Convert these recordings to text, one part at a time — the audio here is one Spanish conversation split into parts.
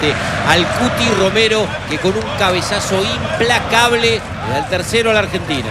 al Cuti Romero, que con un cabezazo implacable le da el tercero a la Argentina.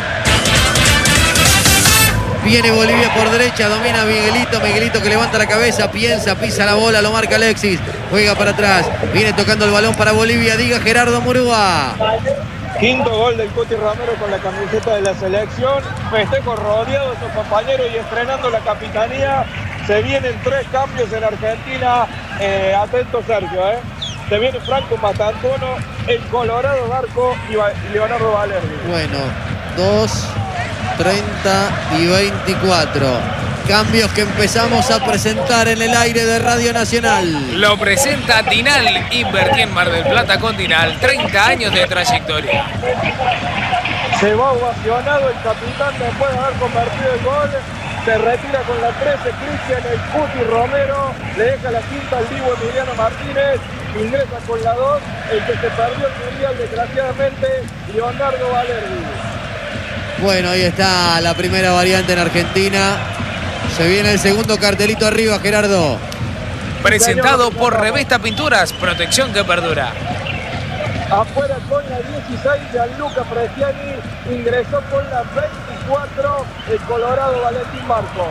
Viene Bolivia por derecha, domina Miguelito. Miguelito que levanta la cabeza, piensa, pisa la bola, lo marca Alexis. Juega para atrás, viene tocando el balón para Bolivia. Diga Gerardo Murúa. Quinto gol del Cuti Romero con la camiseta de la selección. Festejo rodeado de sus compañeros y estrenando la capitanía. Se vienen 3 cambios en Argentina. Atento Sergio, Se viene Franco Mastantuono, el Colorado Barco y Leonardo Valerdi. Bueno, 2, 30 y 24. Cambios que empezamos a presentar en el aire de Radio Nacional. Lo presenta Tinal. Invertí en Mar del Plata con Tinal. 30 años de trayectoria. Se va ovacionado el capitán después de haber convertido el gol. Se retira con la 13 Cristian el Cuti Romero. Le deja la quinta al Divo Emiliano Martínez. Ingresa con la 2. El que se perdió el mundial desgraciadamente, Leonardo Valerdi. Bueno, ahí está la primera variante en Argentina. Se viene el segundo cartelito arriba, Gerardo. Presentado por Revesta Pinturas, protección que perdura. Afuera con la 16, Gianluca Prestiani. Ingresó con la 24, el Colorado Valentín Barco.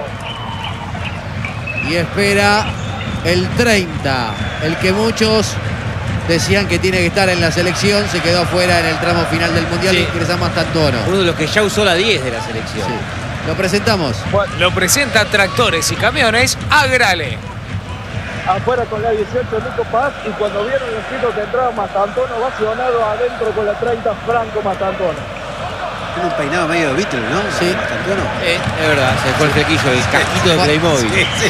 Y espera el 30, el que muchos decían que tiene que estar en la selección. Se quedó afuera en el tramo final del Mundial. Sí. Ingresa Mastantuono. Uno de los que ya usó la 10 de la selección. Sí. Lo presentamos. Bueno. Lo presenta Tractores y Camiones Agrale. Afuera con la 18 Nico Paz, y cuando vieron los chicos que entraba Mastantuono, vacionado adentro con la 30 Franco Mastantuono. Tiene un peinado medio de Beatle, ¿no? Sí. Mastantuono. Es verdad, se dejó el flequillo, el casquito de Playmobil. Sí.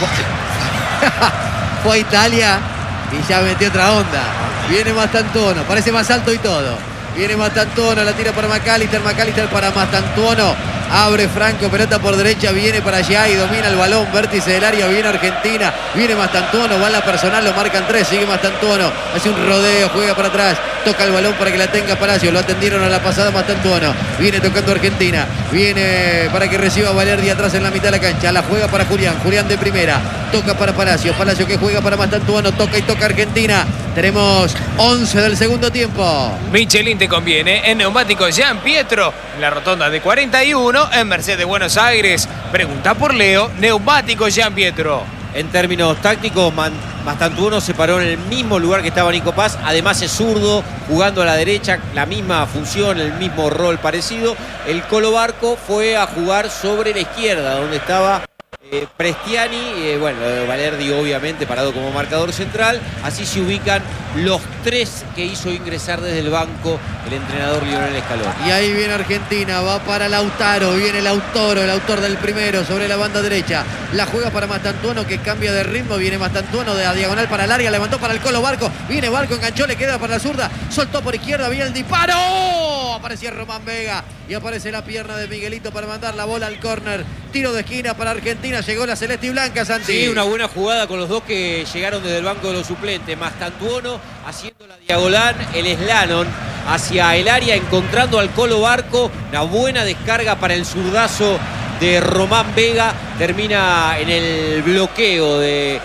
Fue a Italia y ya metió otra onda. Viene Mastantuono, parece más alto y todo. Viene Mastantuono, la tira para McAllister, McAllister para Mastantuono. Abre Franco, pelota por derecha, viene para allá y domina el balón, vértice del área, viene Argentina, viene Mastantuono, va en la personal, lo marcan 3, sigue Mastantuono, hace un rodeo, juega para atrás, toca el balón para que la tenga Palacio, lo atendieron a la pasada Mastantuono, viene tocando Argentina, viene para que reciba Valerdi atrás en la mitad de la cancha, la juega para Julián, Julián de primera, toca para Palacio, Palacio que juega para Mastantuono, toca y toca Argentina. Tenemos 11 del segundo tiempo. Michelin te conviene en Neumáticos Gian Pietro, en la rotonda de 41, en Mercedes Buenos Aires. Pregunta por Leo, Neumáticos Gian Pietro. En términos tácticos, Mastantuono se paró en el mismo lugar que estaba Nico Paz. Además es zurdo, jugando a la derecha, la misma función, el mismo rol parecido. El Colo Barco fue a jugar sobre la izquierda, donde estaba Prestiani, Valerdi obviamente parado como marcador central. Así se ubican los 3 que hizo ingresar desde el banco el entrenador Lionel Scaloni. Y ahí viene Argentina, va para Lautaro, viene Lautaro, el autor del primero sobre la banda derecha. La juega para Mastantuono que cambia de ritmo, viene Mastantuono de a diagonal para el área, levantó para el Colo Barco, viene Barco, enganchó, le queda para la zurda, soltó por izquierda, viene el disparo. Aparecía Román Vega y aparece la pierna de Miguelito para mandar la bola al córner. Tiro de esquina para Argentina, llegó la celeste y blanca, Santi. Sí, una buena jugada con los dos que llegaron desde el banco de los suplentes. Mastantuono haciendo la diagonal, el slalom hacia el área, encontrando al Colo Barco. Una buena descarga para el zurdazo de Román Vega. Termina en el bloqueo de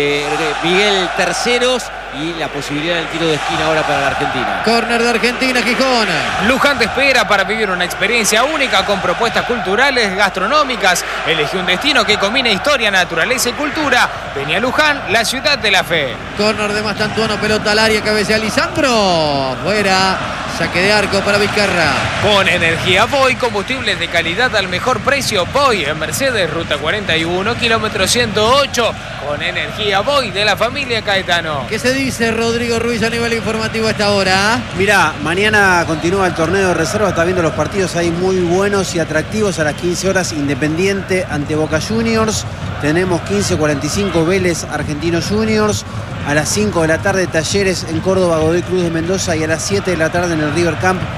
Miguel Terceros. Y la posibilidad del tiro de esquina ahora para la Argentina. Córner de Argentina, Gijón. Luján te espera para vivir una experiencia única con propuestas culturales, gastronómicas. Elegí un destino que combina historia, naturaleza y cultura. Vení a Luján, la ciudad de la fe. Córner de Mastantuono, pelota al área, cabecea Lisandro. Fuera, saque de arco para Vizcarra. Con energía Voy, combustibles de calidad al mejor precio. Voy en Mercedes, ruta 41, kilómetro 108. Con energía Voy de la familia Caetano. ¿Qué se dice Rodrigo Ruiz a nivel informativo a esta hora? Mirá, mañana continúa el torneo de reserva, está viendo los partidos ahí muy buenos y atractivos. A las 15 horas Independiente ante Boca Juniors. Tenemos 15:45 Vélez Argentinos Juniors. A las 5 de la tarde Talleres en Córdoba, Godoy Cruz de Mendoza. Y a las 7 de la tarde en el River Camp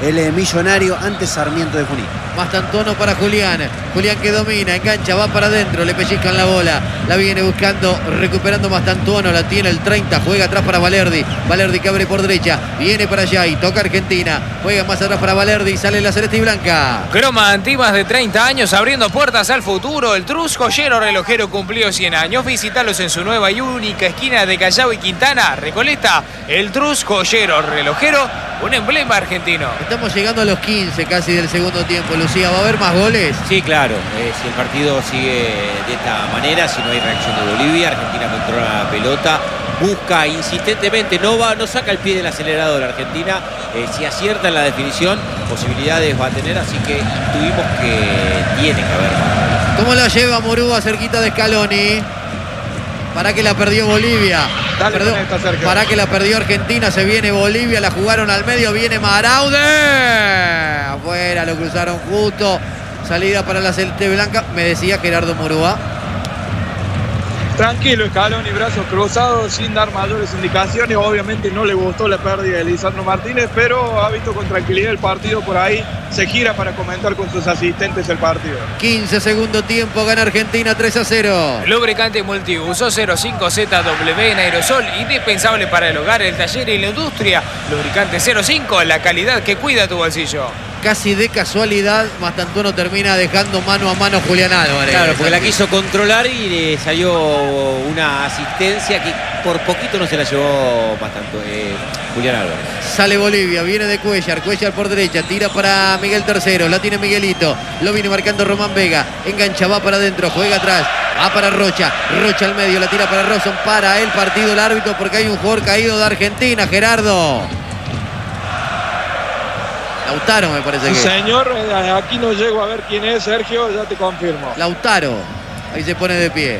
el Millonario ante Sarmiento de Junín. Mastantuono para Julián. Julián que domina, engancha, va para adentro, le pellizcan la bola. La viene buscando, recuperando Mastantuono, la tiene el 30, juega atrás para Valerdi. Valerdi que abre por derecha, viene para allá y toca Argentina. Juega más atrás para Valerdi, sale la celeste y blanca. Croma Anti, más de 30 años, abriendo puertas al futuro. El Trus Joyero Relojero cumplió 100 años. Visítalos en su nueva y única esquina de Callao y Quintana, Recoleta. El Trus Joyero Relojero, un emblema argentino. Estamos llegando a los 15 casi del segundo tiempo, Lucía. ¿Va a haber más goles? Sí, claro. Si el partido sigue de esta manera, si no hay reacción de Bolivia, Argentina controla la pelota, busca insistentemente, no saca el pie del acelerador la Argentina. Si acierta en la definición, posibilidades va a tener, así que intuimos que tiene que haber más. ¿Cómo la lleva Murúa cerquita de Scaloni? Para que la perdió Bolivia. Dale con esta, Sergio. Para que la perdió Argentina. Se viene Bolivia. La jugaron al medio. Viene Maraude. Afuera. Lo cruzaron justo. Salida para la celeste blanca. Me decía Gerardo Murúa. Tranquilo, Scaloni, brazos cruzados, sin dar mayores indicaciones. Obviamente no le gustó la pérdida de Lisandro Martínez, pero ha visto con tranquilidad el partido por ahí. Se gira para comentar con sus asistentes el partido. 15 segundo tiempo, gana Argentina 3-0. Lubricante multiuso 05ZW en aerosol, indispensable para el hogar, el taller y la industria. Lubricante 05, la calidad que cuida tu bolsillo. Casi de casualidad, Mastantuono termina dejando mano a mano Julián Álvarez. Claro, porque la quiso controlar y le salió una asistencia que por poquito no se la llevó Julián Álvarez. Sale Bolivia, viene de Cuellar por derecha, tira para Miguel Tercero, la tiene Miguelito, lo viene marcando Román Vega, engancha, va para adentro, juega atrás, va para Rocha al medio, la tira para Rawson, para el partido el árbitro porque hay un jugador caído de Argentina, Gerardo. Lautaro me parece que. Señor, aquí no llego a ver quién es, Sergio, ya te confirmo. Lautaro, ahí se pone de pie.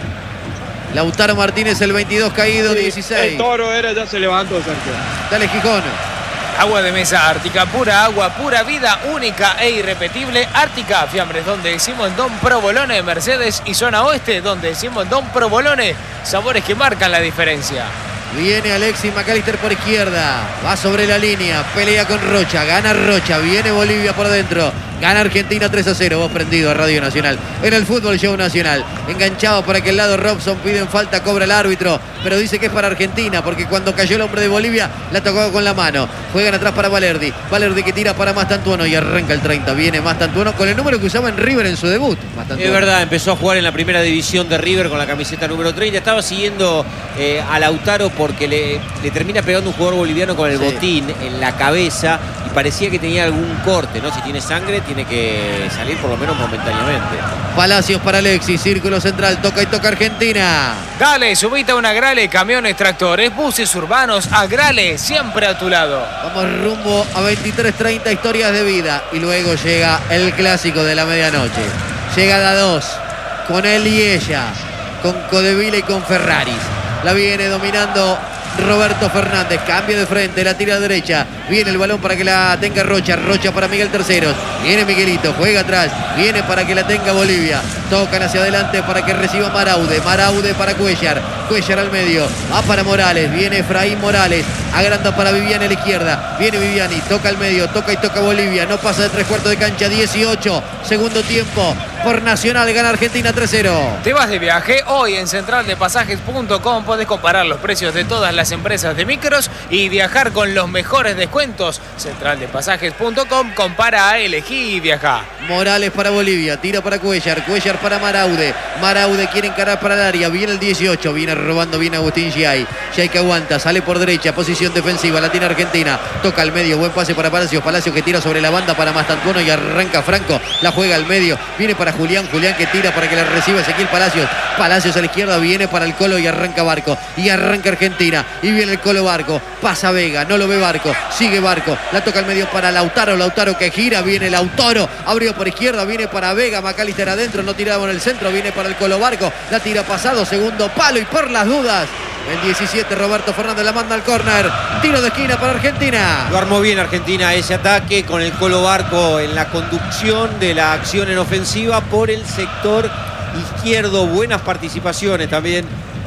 Lautaro Martínez, el 22 caído, 16. El Toro era, ya se levantó, Sergio. Dale, Gijón. Agua de mesa Ártica, pura agua, pura vida, única e irrepetible. Ártica, fiambres donde decimos Don Provolone, Mercedes y zona oeste donde decimos Don Provolone. Sabores que marcan la diferencia. Viene Alexis McAllister por izquierda. Va sobre la línea. Pelea con Rocha. Gana Rocha. Viene Bolivia por dentro. Gana Argentina 3-0. Vos prendido a Radio Nacional. En el Fútbol Show Nacional. Enganchado por aquel lado Robson. Piden falta. Cobra el árbitro. Pero dice que es para Argentina. Porque cuando cayó el hombre de Bolivia la tocó con la mano. Juegan atrás para Valerdi. Valerdi que tira para Mastantuono. Y arranca el 30. Viene Mastantuono con el número que usaba en River en su debut. Es verdad. Empezó a jugar en la primera división de River con la camiseta número 30. Estaba siguiendo a Lautaro porque le termina pegando un jugador boliviano con el botín en la cabeza y parecía que tenía algún corte, ¿no? Si tiene sangre tiene que salir por lo menos momentáneamente. Palacios para Alexis, círculo central, toca y toca Argentina. Dale, subite a una Agrale, camiones, tractores, buses urbanos, Agrale, siempre a tu lado. Vamos rumbo a 23:30, historias de vida. Y luego llega el clásico de la medianoche. Llega la 2, con él y ella, con Codevila y con Ferraris. La viene dominando Roberto Fernández, cambio de frente, la tira a derecha, viene el balón para que la tenga Rocha para Miguel Terceros, viene Miguelito, juega atrás, viene para que la tenga Bolivia, tocan hacia adelante para que reciba Maraude para Cuellar al medio, va para Morales, viene Efraín Morales, agranda para Viviani a la izquierda, viene Viviani, toca al medio, toca y toca Bolivia, no pasa de 3/4 de cancha, 18, segundo tiempo, por Nacional, gana Argentina 3-0. ¿Te vas de viaje? Hoy en centraldepasajes.com podés comparar los precios de todas las empresas de micros y viajar con los mejores descuentos. Centraldepasajes.com, compara, elegí y viaja. Morales para Bolivia, tira para Cuellar para Maraude quiere encarar para el área, viene el 18, viene robando bien Agustín Giai que aguanta, sale por derecha, posición defensiva, la tiene Argentina, toca al medio, buen pase para Palacios que tira sobre la banda para Mastantuono y arranca Franco, la juega al medio, viene para Julián que tira para que la reciba Ezequiel Palacios a la izquierda, viene para el Colo y arranca Barco, y arranca Argentina, y viene el Colo Barco, pasa Vega, no lo ve Barco, sigue Barco, la toca al medio para Lautaro que gira, viene Lautaro, abrió por izquierda, viene para Vega, McAllister adentro, no tiraba en el centro, viene para el Colo Barco, la tira pasado, segundo palo y por las dudas, el 17 Roberto Fernández la manda al córner, tiro de esquina para Argentina. Lo armó bien Argentina ese ataque con el Colo Barco en la conducción de la acción en ofensiva por el sector izquierdo, buenas participaciones también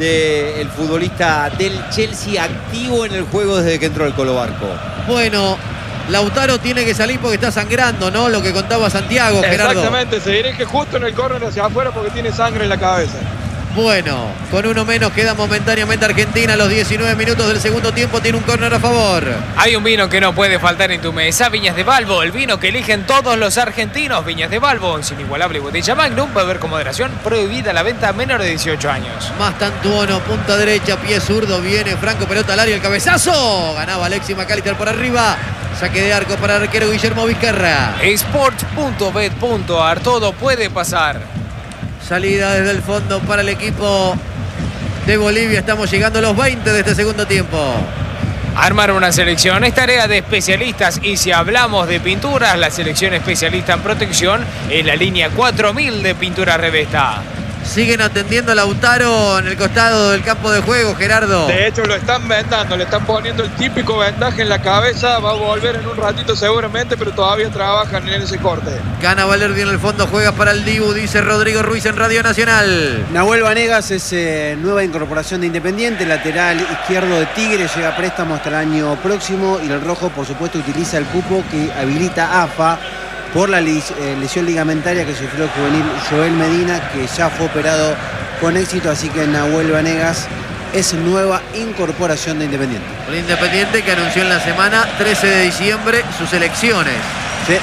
del futbolista del Chelsea, activo en el juego desde que entró el Colo Barco. Bueno, Lautaro tiene que salir porque está sangrando, ¿no? Lo que contaba Santiago, Gerardo. Exactamente, se dirige justo en el córner hacia afuera porque tiene sangre en la cabeza. Bueno, con uno menos queda momentáneamente Argentina. A los 19 minutos del segundo tiempo tiene un córner a favor. Hay un vino que no puede faltar en tu mesa, Viñas de Balbo, el vino que eligen todos los argentinos. Viñas de Balbo, sin igualable botella Magnum, beber con moderación, prohibida la venta a menor de 18 años. Mastantuono, punta derecha, pie zurdo, viene Franco, pelota al área, el cabezazo. Ganaba Alexis McAllister por arriba. Saque de arco para el arquero Guillermo Vizcarra. Sport.bet.ar, todo puede pasar. Salida desde el fondo para el equipo de Bolivia. Estamos llegando a los 20 de este segundo tiempo. Armar una selección es tarea de especialistas y si hablamos de pinturas, la selección especialista en protección es la línea 4000 de Pintura Revesta. Siguen atendiendo a Lautaro en el costado del campo de juego, Gerardo. De hecho lo están vendando, le están poniendo el típico vendaje en la cabeza. Va a volver en un ratito seguramente, pero todavía trabajan en ese corte. Gana Valerdi en el fondo, juega para el Dibu, dice Rodrigo Ruiz en Radio Nacional. Nahuel Vanegas es nueva incorporación de Independiente, lateral izquierdo de Tigre, llega a préstamo hasta el año próximo y el rojo por supuesto utiliza el cupo que habilita AFA por la lesión ligamentaria que sufrió el juvenil Joel Medina, que ya fue operado con éxito, así que Nahuel Vanegas es nueva incorporación de Independiente. El Independiente que anunció en la semana 13 de diciembre sus elecciones. Sí,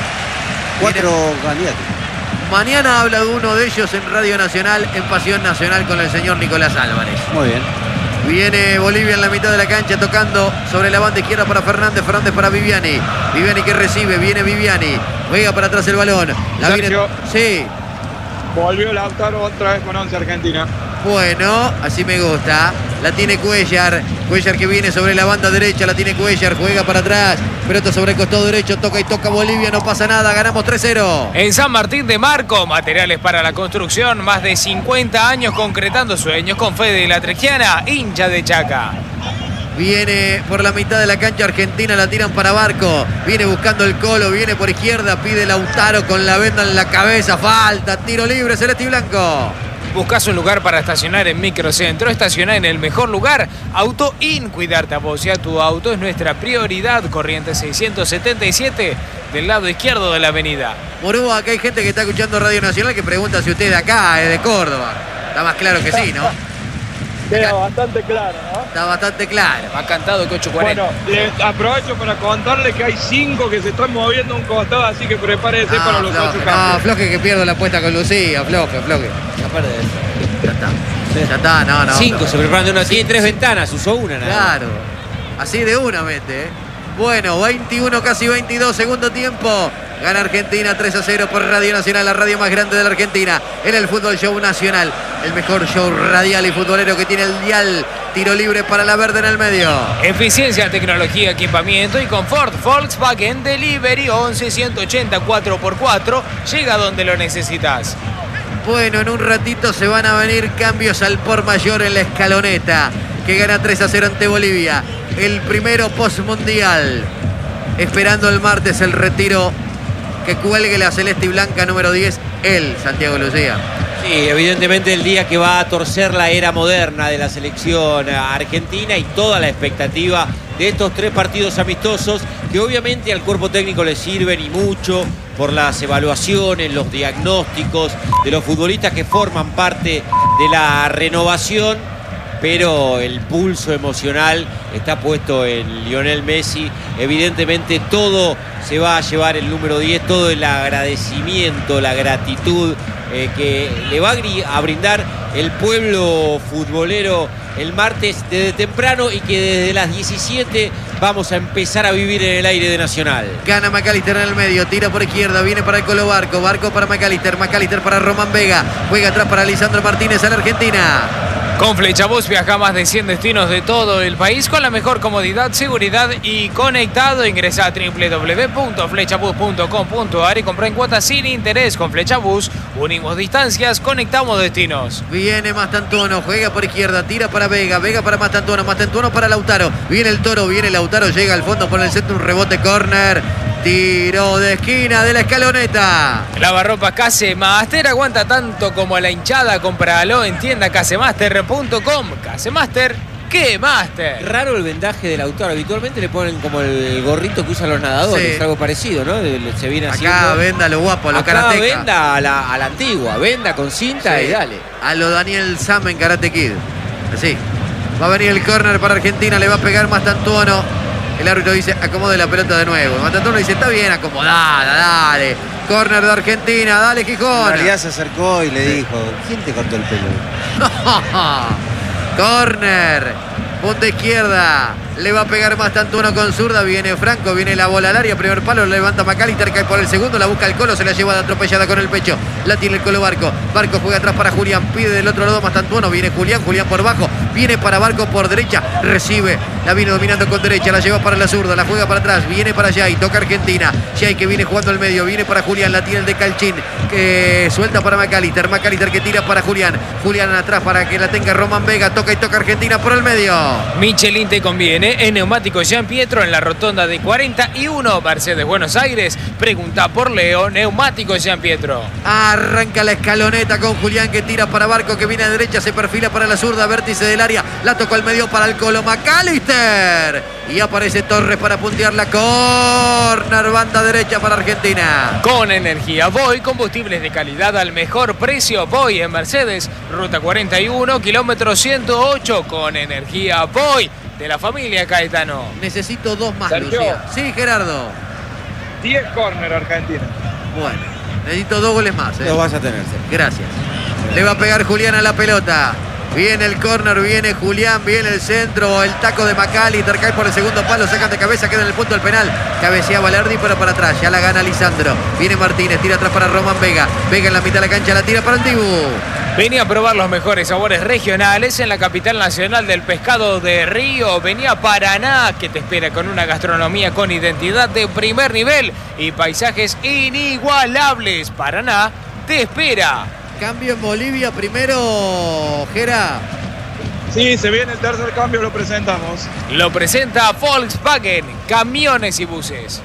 4 candidatos. Mañana habla de uno de ellos en Radio Nacional, en Pasión Nacional, con el señor Nicolás Álvarez. Muy bien. Viene Bolivia en la mitad de la cancha tocando sobre la banda izquierda para Fernández. Fernández para Viviani. Viviani que recibe. Viene Viviani. Juega para atrás el balón. Sergio. Sí. Volvió Lautaro otra vez con 11 Argentina. Bueno, así me gusta. La tiene Cuellar. Cuellar que viene sobre la banda derecha. La tiene Cuellar. Juega para atrás. Pelota sobre el costado derecho. Toca y toca Bolivia. No pasa nada. Ganamos 3-0. En San Martín de Marco, materiales para la construcción. Más de 50 años concretando sueños con Fede La Trejiana, hincha de Chaca. Viene por la mitad de la cancha Argentina, la tiran para Barco. Viene buscando el Colo, viene por izquierda, pide Lautaro con la venda en la cabeza. Falta, tiro libre, celeste y blanco. ¿Buscas un lugar para estacionar en Microcentro? Estacionar en el mejor lugar. Auto In, cuidarte a vos y a tu auto es nuestra prioridad. Corriente 677 del lado izquierdo de la avenida. Morúa, acá hay gente que está escuchando Radio Nacional que pregunta si usted de acá es de Córdoba. Está más claro que sí, ¿no? Queda bastante claro, ¿no? Está bastante claro. Ha cantado que 8:40. Bueno, aprovecho para contarle que hay 5 que se están moviendo a un costado, así que prepárese para los 8 cambios. Afloje que pierdo la apuesta con Lucía, afloje. Ya está. Ya está, no. 5 se preparan de una. Tiene 3 ventanas, usó una. Claro. Así de una mete, ¿eh? Bueno, 21, casi 22, segundo tiempo. Gana Argentina 3-0 por Radio Nacional, la radio más grande de la Argentina. En el Fútbol Show Nacional, el mejor show radial y futbolero que tiene el dial. Tiro libre para la verde en el medio. Eficiencia, tecnología, equipamiento y confort. Volkswagen Delivery 11 180 4x4. Llega donde lo necesitas. Bueno, en un ratito se van a venir cambios al por mayor en la Escaloneta, que gana 3-0 ante Bolivia. El primero postmundial. Esperando el martes el retiro que cuelgue la celeste y blanca número 10, el Santiago Lucía. Sí, evidentemente el día que va a torcer la era moderna de la selección argentina y toda la expectativa de estos 3 partidos amistosos que obviamente al cuerpo técnico le sirven y mucho por las evaluaciones, los diagnósticos de los futbolistas que forman parte de la renovación, pero el pulso emocional está puesto en Lionel Messi. Evidentemente todo se va a llevar el número 10, todo el agradecimiento, la gratitud que le va a brindar el pueblo futbolero el martes desde temprano y que desde las 17 vamos a empezar a vivir en el aire de Nacional. Gana McAllister en el medio, tira por izquierda, viene para el Colo Barco, Barco para McAllister, McAllister para Román Vega, juega atrás para Lisandro Martínez a la Argentina. Con Flechabús viaja a más de 100 destinos de todo el país con la mejor comodidad, seguridad y conectado. Ingresa a www.flechabus.com.ar y compra en cuotas sin interés. Con Flechabús unimos distancias, conectamos destinos. Viene Mastantuono, juega por izquierda, tira para Vega, Vega para Mastantuono, Mastantuono para Lautaro. Viene el Toro, viene Lautaro, llega al fondo por el centro, un rebote córner. Tiro de esquina de la Escaloneta. Lavarropas Casemaster, aguanta tanto como la hinchada. Cómpralo en tienda casemaster.com. Casemaster, ¡Qué máster! Raro el vendaje del Lautaro. Habitualmente le ponen como el gorrito que usan los nadadores. Sí. Algo parecido, ¿no? Se viene haciendo. Acá venda lo guapo, a lo Acá karateca. venda a la antigua. Venda con cinta Sí. y dale. A lo Daniel Sam en Karate Kid. Así. Va a venir el córner para Argentina, le va a pegar Mastantuono. El árbitro dice, acomode la pelota de nuevo. Mastantuono dice, está bien acomodada, dale. Córner de Argentina, dale En Gijón. realidad se acercó y le dijo, ¿quién te cortó el pelo? Córner. Punta izquierda. Le va a pegar Mastantuono con zurda. Viene Franco, viene la bola al área. Primer palo, lo levanta McAllister, cae por el segundo. La busca el Colo, se la lleva de atropellada con el pecho. La tiene el Colo Barco. Barco juega atrás para Julián. Pide del otro lado Mastantuono. Viene Julián por bajo. Viene para Barco por derecha. Recibe. La viene dominando con derecha. La lleva para la zurda. La juega para atrás. Viene para Jay. Toca Argentina. Jay que viene jugando al medio. Viene para Julián. La tiene el de Calchín. Que suelta para McAllister. McAllister que tira para Julián. Julián atrás para que la tenga Román Vega. Toca y toca Argentina por el medio. Michelin te conviene. En Neumáticos Jean Pietro, en la rotonda de 41, Mercedes Buenos Aires. Pregunta por Leo. Neumáticos Jean Pietro. Arranca la escaloneta con Julián que tira para Barco que viene a derecha, se perfila para la zurda, vértice del área, la tocó al medio para el Colo McAllister y aparece Torres para puntear la córner, banda derecha para Argentina. Con energía Voy, combustibles de calidad al mejor precio. Voy en Mercedes, ruta 41, kilómetro 108. Con energía Voy, de la familia Caetano. Necesito dos más, Sergio. Lucía. Sí, Gerardo. 10 córner Argentina. Bueno, necesito 2 goles más. Lo vas a tener. Sergio. Gracias. Le va a pegar Julián a la pelota. Viene el córner, viene Julián, viene el centro, el taco de McAllister, cae por el segundo palo, sacan de cabeza, queda en el punto del penal. Cabecea Valerdi, pero para atrás, ya la gana Lisandro. Viene Martínez, tira atrás para Román Vega. Vega en la mitad de la cancha, la tira para el Dibu. Venía a probar los mejores sabores regionales en la capital nacional del pescado de Río. Venía Paraná, que te espera con una gastronomía con identidad de primer nivel y paisajes inigualables. Paraná te espera. Cambio en Bolivia primero, Gera. Sí, se viene el tercer cambio, lo presentamos. Lo presenta Volkswagen, camiones y buses.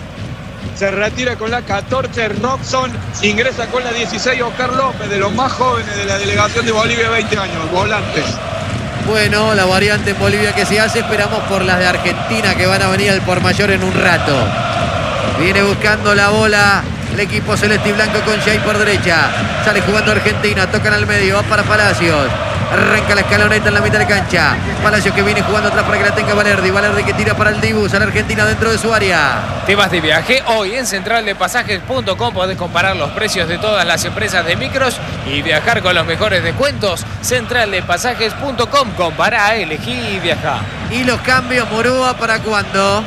Se retira con la 14 Robson, ingresa con la 16 Oscar López, de los más jóvenes de la delegación de Bolivia, 20 años, volantes. Bueno, la variante en Bolivia que se hace, esperamos por las de Argentina que van a venir al por mayor en un rato. Viene buscando la bola el equipo celeste y blanco con Jay por derecha. Sale jugando Argentina, tocan al medio, va para Palacios. Arranca la escaloneta en la mitad de cancha. Palacios que viene jugando atrás para que la tenga Valerdi. Valerdi que tira para el Dibu. Sale Argentina dentro de su área. ¿Te vas de viaje? Hoy en centraldepasajes.com podés comparar los precios de todas las empresas de micros y viajar con los mejores descuentos. Centraldepasajes.com, compará, elegí y viajá. Y los cambios, Morúa, ¿para cuándo?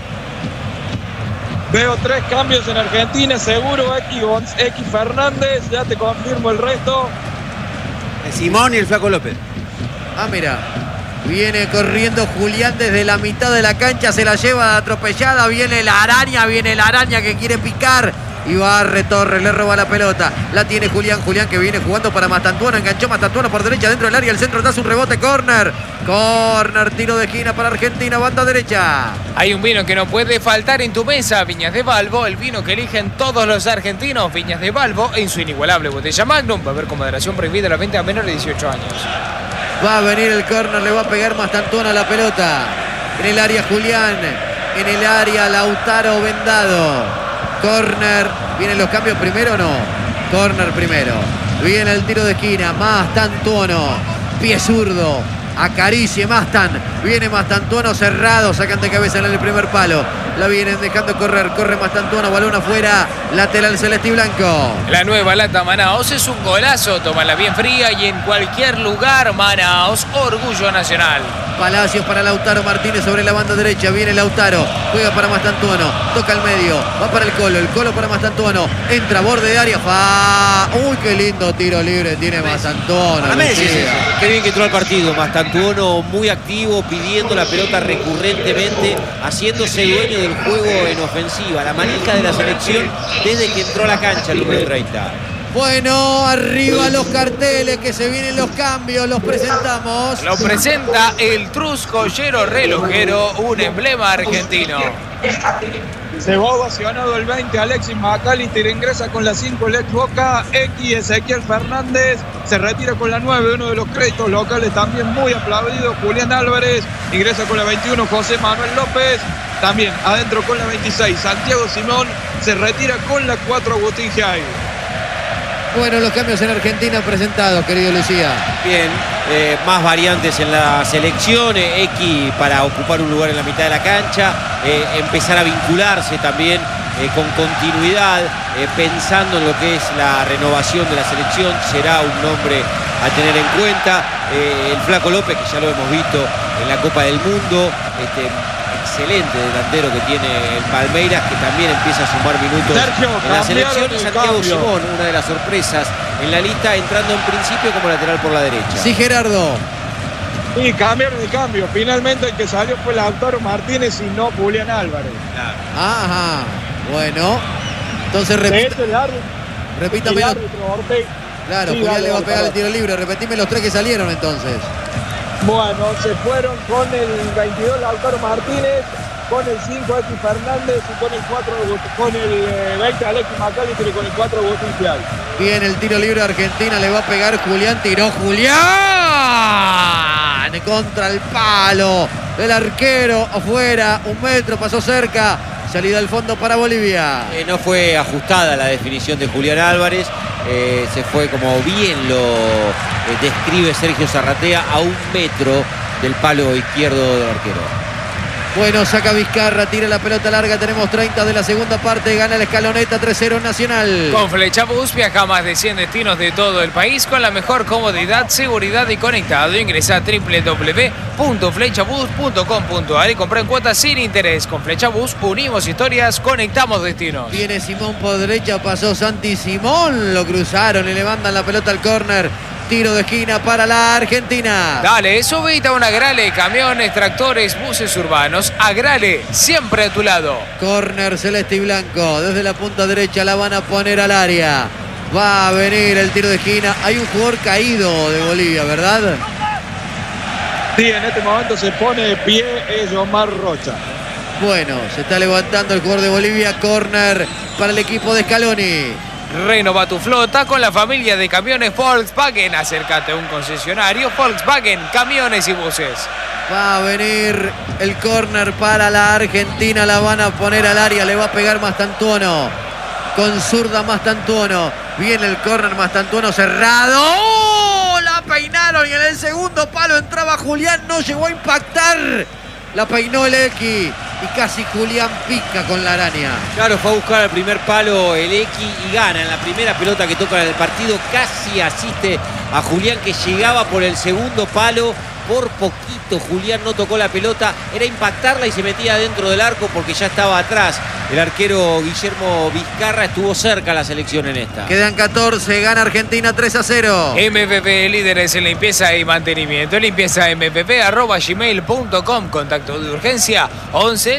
Veo 3 cambios en Argentina, seguro X Fernández, ya te confirmo el resto. El Simón y el Flaco López. Ah, mira. Viene corriendo Julián desde la mitad de la cancha, se la lleva atropellada, viene la araña que quiere picar. Y barre Torres, le roba la pelota. La tiene Julián que viene jugando para Mastantuono. Enganchó Mastantuono por derecha dentro del área. El centro da un rebote, córner. Córner, tiro de esquina para Argentina, banda derecha. Hay un vino que no puede faltar en tu mesa, Viñas de Balbo, el vino que eligen todos los argentinos. Viñas de Balbo en su inigualable botella Magnum. Va a haber con moderación prohibida la venta a menores de 18 años. Va a venir el córner, le va a pegar Mastantuono a la pelota. En el área Julián, en el área Lautaro Vendado. Córner, ¿vienen los cambios primero o no? Córner primero. Viene el tiro de esquina, Mastantuono, pie zurdo, acaricie Mastan. Viene Mastantuono cerrado, sacan de cabeza en el primer palo. La vienen dejando correr, corre Mastantuono, balón afuera, lateral celeste y blanco. La nueva lata Manaos es un golazo, tómala bien fría y en cualquier lugar. Manaos, orgullo nacional. Palacios para Lautaro Martínez sobre la banda derecha. Viene Lautaro, juega para Mastantuono, toca al medio, va para el Colo para Mastantuono, entra borde de área, uy, qué lindo tiro libre tiene Mastantuono. Para Messi, Lucía. Qué bien que entró al partido. Mastantuono muy activo, pidiendo la pelota recurrentemente, haciéndose dueño del juego en ofensiva. La manija de la selección desde que entró a la cancha el número 30. Bueno, arriba los carteles, que se vienen los cambios, los presentamos. Lo presenta el Trusco Joyero Relojero, un emblema argentino. Se va ovacionado el 20, Alexis McAllister ingresa con la 5, el ex Boca. X, Ezequiel Fernández se retira con la 9, uno de los créditos locales también muy aplaudido. Julián Álvarez ingresa con la 21, José Manuel López. También adentro con la 26, Santiago Simón se retira con la 4, Agustín Giai. Bueno, los cambios en Argentina presentados, querido Lucía. Bien, más variantes en la selección. X para ocupar un lugar en la mitad de la cancha, empezar a vincularse también con continuidad, pensando en lo que es la renovación de la selección. Será un nombre a tener en cuenta. El Flaco López, que ya lo hemos visto en la Copa del Mundo, excelente delantero que tiene el Palmeiras, que también empieza a sumar minutos Sergio, en la selección. Y Santiago cambio. Simón, una de las sorpresas en la lista, entrando en principio como lateral por la derecha. Sí, Gerardo. Y cambiaron de cambio. Finalmente el que salió fue Lautaro Martínez y no Julián Álvarez. Ajá. Bueno, entonces De hecho, el repítame. árbitro Ortega. Claro, Sí, Julián dale, le va a dale, pegar el dale. tiro libre. Repetime los 3 que salieron entonces. Bueno, se fueron con el 22 Lautaro Martínez, con el 5 X Fernández y con el 4 con el 20 Alexis McAllister y con el 4 Agustín Giai. Bien, el tiro libre de Argentina, le va a pegar Julián, tiró Julián contra el palo, el arquero afuera, 1 metro, pasó cerca, salida al fondo para Bolivia. No fue ajustada la definición de Julián Álvarez, se fue como bien lo describe Sergio Zarratea, a 1 metro del palo izquierdo del arquero. Bueno, saca Vizcarra, tira la pelota larga, tenemos 30 de la segunda parte, gana la Escaloneta 3-0 Nacional. Con Flechabús viaja a más de 100 destinos de todo el país con la mejor comodidad, seguridad y conectado. Ingresa a www.flechabus.com.ar y compra en cuotas sin interés. Con Flechabús unimos historias, conectamos destinos. Viene Simón por derecha, pasó Santi Simón, lo cruzaron y le mandan la pelota al córner. Tiro de esquina para la Argentina. Dale, subite a una Agrale, camiones, tractores, buses urbanos. Agrale, siempre a tu lado. Córner celeste y blanco. Desde la punta derecha la van a poner al área. Va a venir el tiro de esquina. Hay un jugador caído de Bolivia, ¿verdad? Sí, en este momento se pone de pie Omar Rocha. Bueno, se está levantando el jugador de Bolivia. Córner para el equipo de Scaloni. Renova tu flota con la familia de camiones Volkswagen. Acércate a un concesionario Volkswagen, camiones y buses. Va a venir el córner para la Argentina. La van a poner al área. Le va a pegar Mastantuono. Con zurda Mastantuono. Viene el córner Mastantuono cerrado. ¡Oh! La peinaron y en el segundo palo entraba Julián. No llegó a impactar. La peinó el X. Y casi Julián pica con la araña. Claro, fue a buscar al primer palo el X y gana. En la primera pelota que toca en el partido casi asiste a Julián, que llegaba por el segundo palo. Por poquito Julián no tocó la pelota, era impactarla y se metía dentro del arco porque ya estaba atrás. El arquero Guillermo Vizcarra, estuvo cerca la selección en esta. Quedan 14, gana Argentina 3-0. MPP, líderes en limpieza y mantenimiento. Limpieza mpp@gmail.com. Contacto de urgencia 11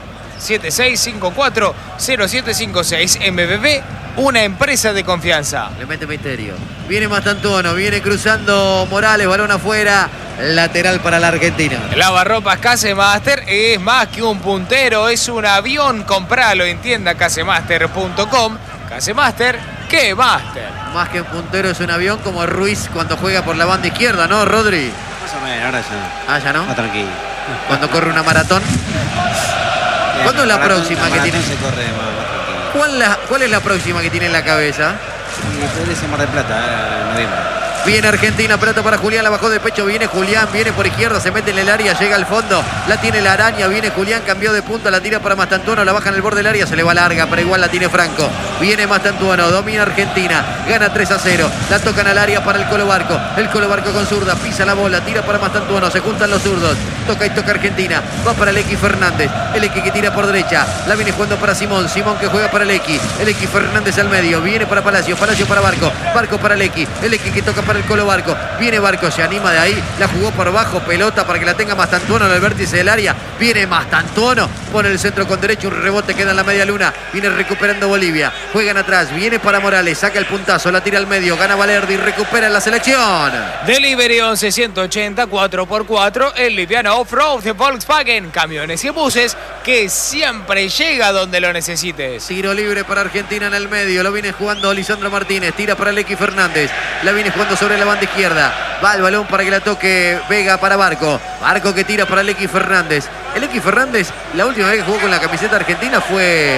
7654 0756. MPP, una empresa de confianza. Le mete misterio. Viene Mastantuono, viene cruzando Morales, balón afuera. Lateral para la Argentina. Lavarropas Casemaster es más que un puntero, es un avión. Compralo en tienda casemaster.com. Casemaster, ¿qué master? Más que un puntero es un avión, como Ruiz cuando juega por la banda izquierda, ¿no, Rodri? Más o menos, ahora ya. Ah, ya no. Ah, tranquilo. Cuando corre una maratón. ¿Cuándo es la próxima que tiene? Se corre más tranquilo. ¿Cuál es la próxima que tiene en la cabeza? Y puede ser Mar del Plata, en noviembre. Viene Argentina, pelota para Julián, la bajó de pecho, viene Julián, viene por izquierda, se mete en el área, llega al fondo, la tiene la araña, viene Julián, cambió de punta, la tira para Mastantuono, la baja en el borde del área, se le va larga, pero igual la tiene Franco. Viene Mastantuono, domina Argentina, gana 3-0, la tocan al área para el Colo Barco con zurda, pisa la bola, tira para Mastantuono, se juntan los zurdos, toca y toca Argentina, va para el X Fernández, el X que tira por derecha, la viene jugando para Simón que juega para el X Fernández al medio, viene para Palacio para Barco para el X que toca para el Colo Barco, viene Barco, se anima de ahí, la jugó por abajo, pelota para que la tenga Mastantuono en el vértice del área, viene Mastantuono pone el centro con derecho, un rebote queda en la media luna. Viene recuperando Bolivia. Juegan atrás, viene para Morales, saca el puntazo, la tira al medio, gana Valerdi, recupera la selección. Delivery 1180 4x4, el liviano off-road de Volkswagen, camiones y buses que siempre llega donde lo necesites. Tiro libre para Argentina en el medio, lo viene jugando Lisandro Martínez, tira para Lequi Fernández, la viene jugando sobre la banda izquierda, va el balón para que la toque Vega para Barco, Barco que tira para Lequi Fernández. El Lequi Fernández, la última vez que jugó con la camiseta argentina fue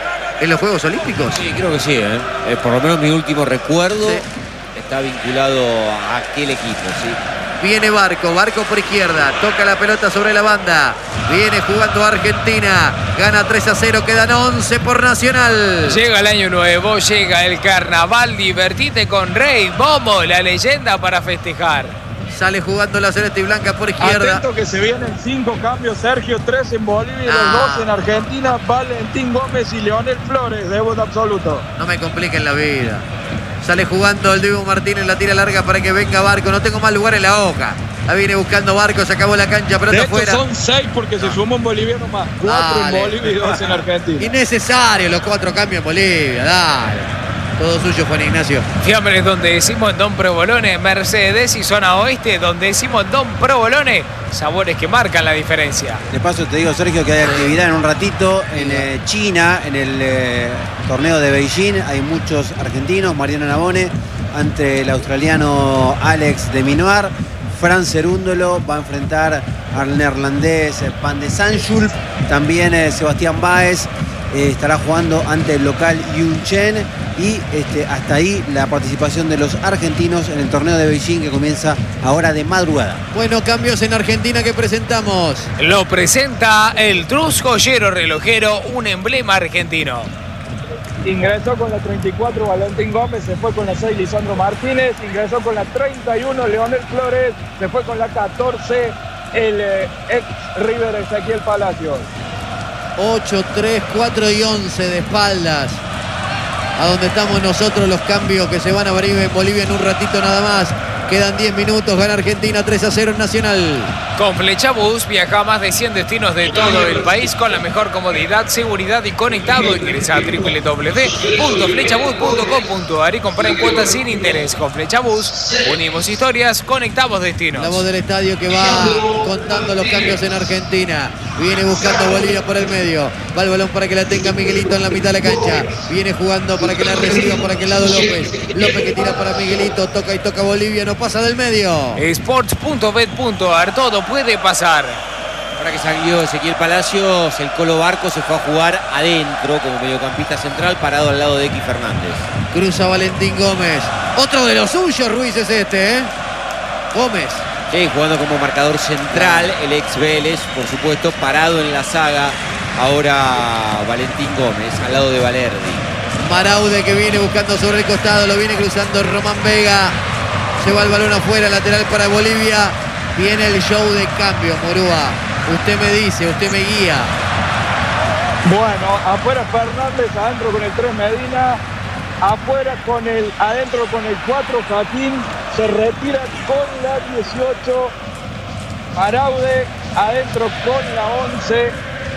en los Juegos Olímpicos. Sí, creo que sí, por lo menos mi último recuerdo. Sí. Está vinculado a aquel equipo, ¿sí? Viene Barco, Barco por izquierda, toca la pelota sobre la banda, viene jugando Argentina, gana 3-0, quedan 11 por Nacional. Llega el año nuevo, llega el carnaval, divertite con Rey Momo, la leyenda para festejar. Sale jugando la celeste y blanca por izquierda. Atento que se vienen 5 cambios, Sergio, 3 en Bolivia y los 2 en Argentina. Valentín Gómez y Leonel Flores, debut absoluto. No me compliquen la vida. Sale jugando el Dibu Martínez, la tira larga para que venga Barco. No tengo más lugar en la hoja. La viene buscando Barco, se acabó la cancha, pelota afuera. Son 6 porque se sumó un boliviano más. 4 en Bolivia y 2 en Argentina. Innecesario los 4 cambios en Bolivia, dale. Todo suyo, Juan Ignacio. Fiambres donde decimos Don Provolone, Mercedes y zona oeste donde decimos Don Provolone, sabores que marcan la diferencia. De paso te digo, Sergio, que hay actividad en un ratito en China, en el torneo de Beijing. Hay muchos argentinos, Mariano Navone ante el australiano Alex de Minoir. Fran Cerúndolo va a enfrentar al neerlandés Pan de Sanschulp. También Sebastián Báez estará jugando ante el local Yun Chen. Y hasta ahí la participación de los argentinos en el torneo de Beijing que comienza ahora de madrugada. Bueno, cambios en Argentina que presentamos. Lo presenta el Trus Joyero Relojero, un emblema argentino. Ingresó con la 34 Valentín Gómez, se fue con la 6 Lisandro Martínez, ingresó con la 31 Leonel Flores, se fue con la 14 el ex River Ezequiel Palacios. 8, 3, 4 y 11 de espaldas. A donde estamos nosotros, los cambios que se van a abrir en Bolivia en un ratito nada más. Quedan 10 minutos, gana Argentina 3-0 en Nacional. Con Flechabús viaja a más de 100 destinos de todo el país con la mejor comodidad, seguridad y conectado. Ingresa a www.flechabús.com.ar y compra en cuotas sin interés. Con Flechabús unimos historias, conectamos destinos. La voz del estadio que va contando los cambios en Argentina. Viene buscando Bolivia por el medio. Va el balón para que la tenga Miguelito en la mitad de la cancha. Viene jugando para que la reciba por aquel lado López. López que tira para Miguelito. Toca y toca Bolivia. No pasa del medio. Sports.bet.ar, todo puede pasar. Ahora que salió Ezequiel Palacios, el Colo Barco se fue a jugar adentro como mediocampista central, parado al lado de X Fernández. Cruza Valentín Gómez. Otro de los suyos, Ruiz, es este, ¿eh? Gómez. Sí, jugando como marcador central, el ex Vélez, por supuesto, parado en la saga. Ahora Valentín Gómez, al lado de Valerdi. Maraude que viene buscando sobre el costado, lo viene cruzando Román Vega. Se va el balón afuera, lateral para Bolivia. Viene el show de cambio, Morúa. Usted me dice, usted me guía. Bueno, afuera Fernández, adentro con el 3 Medina. Afuera con el, adentro con el 4 Jaquín. Se retira con la 18 Maraude. Adentro con la 11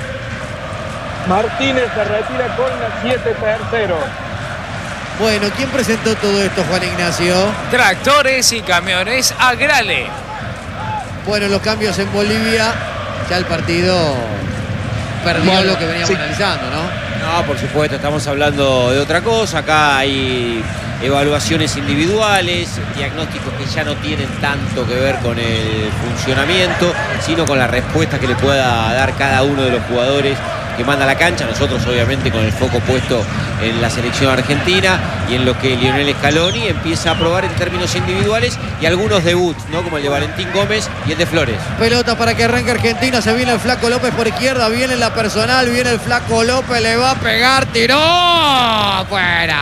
Martínez. Se retira con la 7 Tercero. Bueno, ¿quién presentó todo esto, Juan Ignacio? Tractores y camiones Agrale. Bueno, los cambios en Bolivia. Ya el partido perdió lo que veníamos analizando, ¿no? No, por supuesto, estamos hablando de otra cosa. Acá hay evaluaciones individuales, diagnósticos que ya no tienen tanto que ver con el funcionamiento, sino con la respuesta que le pueda dar cada uno de los jugadores que manda a la cancha. Nosotros obviamente con el foco puesto en la selección argentina y en lo que Lionel Scaloni empieza a probar en términos individuales y algunos debuts, ¿no? Como el de Valentín Gómez y el de Flores. Pelota para que arranque Argentina, se viene el Flaco López por izquierda, viene la personal, viene el Flaco López, le va a pegar, tiró, fuera.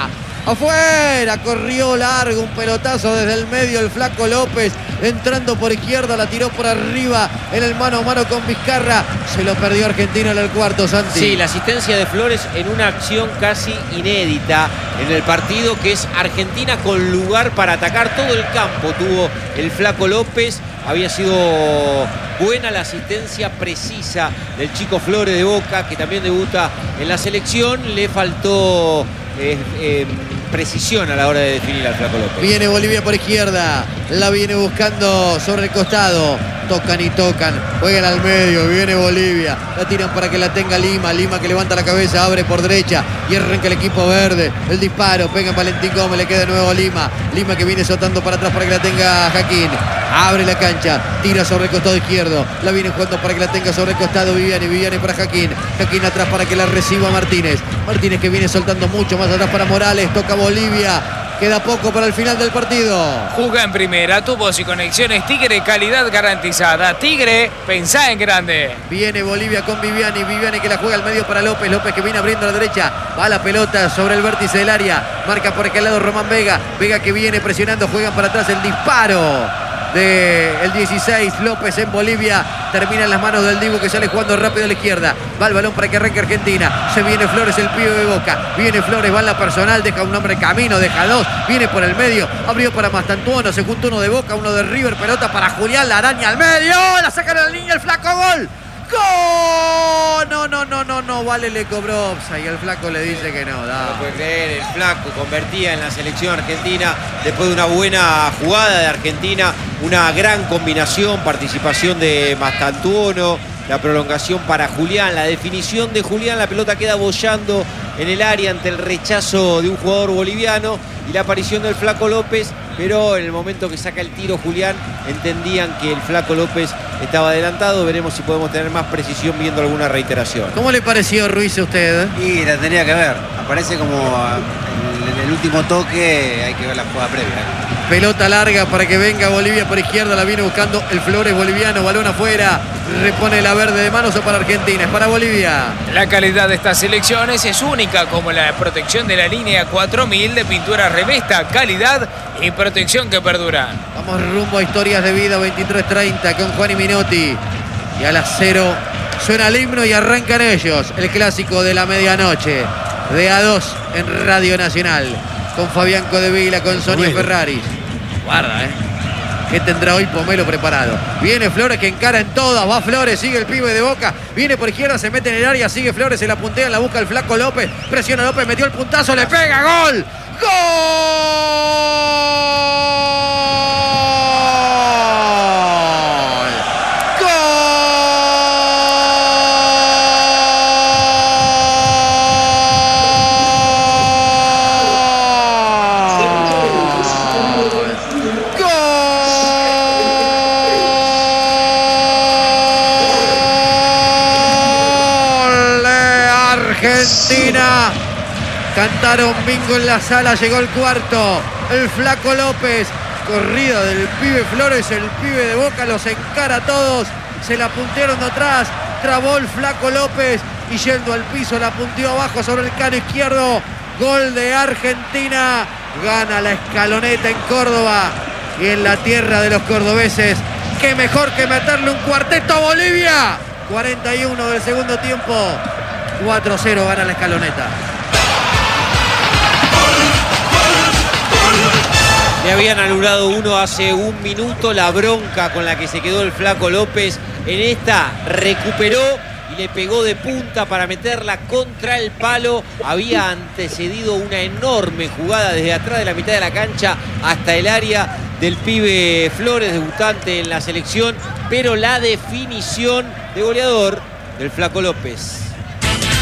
Afuera, corrió largo, un pelotazo desde el medio el Flaco López, entrando por izquierda, la tiró por arriba en el mano a mano con Vizcarra. Se lo perdió Argentina en el cuarto, Santi. Sí, la asistencia de Flores en una acción casi inédita en el partido, que es Argentina con lugar para atacar todo el campo. Tuvo el Flaco López, había sido buena la asistencia precisa del chico Flores de Boca, que también debuta en la selección. Le faltó precisión a la hora de definir al Flaco López. Viene Bolivia por izquierda, la viene buscando sobre el costado. Tocan y tocan, juegan al medio, viene Bolivia, la tiran para que la tenga Lima. Lima que levanta la cabeza, abre por derecha y arranca el equipo verde. El disparo, pega en Valentín Gómez, le queda de nuevo Lima. Lima que viene soltando para atrás para que la tenga Jaquín. Abre la cancha, tira sobre el costado izquierdo, la viene jugando para que la tenga sobre el costado Viviani. Viviani para Jaquín, Jaquín atrás para que la reciba Martínez. Martínez que viene soltando mucho más atrás para Morales, toca Bolivia. Queda poco para el final del partido. Juga en primera, tubos y conexiones Tigre, calidad garantizada. Tigre, pensá en grande. Viene Bolivia con Viviani, Viviani que la juega al medio para López, López que viene abriendo a la derecha, va la pelota sobre el vértice del área, marca por aquel lado Román Vega, Vega que viene presionando, juegan para atrás, el disparo del 16, López en Bolivia, termina en las manos del Dibu que sale jugando rápido a la izquierda, va el balón para que arranque Argentina, se viene Flores, el pibe de Boca, viene Flores, va en la personal, deja un hombre en camino, deja dos, viene por el medio, abrió para Mastantuono, se junta uno de Boca, uno de River, pelota para Julián, la araña al medio, la saca de la línea, el Flaco, gol. ¡Gol! No, Vale le cobró offside y el Flaco le dice que no. No puede creer, el Flaco convertía en la selección argentina después de una buena jugada de Argentina, una gran combinación, participación de Mastantuono, la prolongación para Julián, la definición de Julián, la pelota queda boyando en el área ante el rechazo de un jugador boliviano y la aparición del Flaco López, pero en el momento que saca el tiro Julián entendían que el Flaco López estaba adelantado. Veremos si podemos tener más precisión viendo alguna reiteración. ¿Cómo le pareció Ruiz a usted? Y la tenía que ver, aparece como en el último toque, hay que ver la jugada previa. Pelota larga para que venga Bolivia por izquierda, la viene buscando el Flores boliviano, balón afuera, repone la verde de manos para Argentina, es para Bolivia. La calidad de estas selecciones es única, como la protección de la línea 4000 de pintura Revesta, calidad y protección que perdura. Vamos rumbo a Historias de Vida, 23:30 con Juan y Minotti. Y a las 0 suena el himno y arrancan ellos, el clásico de la medianoche, de A2 en Radio Nacional, con Fabián Codevila, con Sonia Ferraris. Guarda, ¿qué tendrá hoy Pomelo preparado? Viene Flores que encara en todas, va Flores, sigue el pibe de Boca, viene por izquierda, se mete en el área, sigue Flores, se la puntea, la busca el Flaco López, presiona López, metió el puntazo, le pega, gol. ¡Gol! Argentina. Cantaron bingo en la sala, llegó el cuarto. El Flaco López, corrida del pibe Flores, el pibe de Boca, los encara a todos. Se la puntearon de atrás, trabó el Flaco López y yendo al piso la punteó abajo sobre el cano izquierdo. Gol de Argentina, gana la Escaloneta en Córdoba y en la tierra de los cordobeses. Qué mejor que meterle un cuarteto a Bolivia. 41 del segundo tiempo. 4-0 gana la Escaloneta. Le habían anulado uno hace un minuto, la bronca con la que se quedó el Flaco López. En esta recuperó y le pegó de punta para meterla contra el palo. Había antecedido una enorme jugada desde atrás de la mitad de la cancha hasta el área del pibe Flores, debutante en la selección, pero la definición de goleador del Flaco López.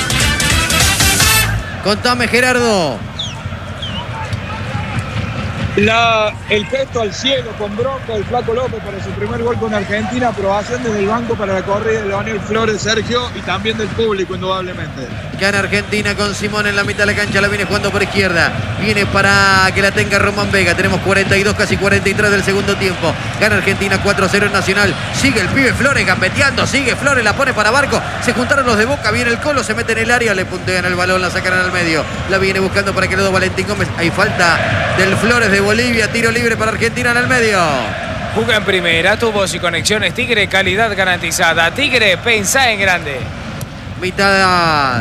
Contame, Gerardo. El gesto al cielo con bronca del Flaco López para su primer gol con Argentina, aprobación desde el banco para la corrida de Leonel Flores, Sergio, y también del público, indudablemente. Gana Argentina con Simón en la mitad de la cancha, la viene jugando por izquierda, viene para que la tenga Román Vega. Tenemos 42, casi 43 del segundo tiempo. Gana Argentina 4-0 en Nacional. Sigue el pibe Flores gambeteando, sigue Flores, la pone para Barco. Se juntaron los de Boca, viene el Colo, se mete en el área, le puntean el balón, la sacan al medio. La viene buscando para que le dé Valentín Gómez. Hay falta del Flores de Bolivia, tiro libre para Argentina en el medio. Juega en primera, tubos y conexiones Tigre, calidad garantizada. Tigre, pensá en grande. Mitad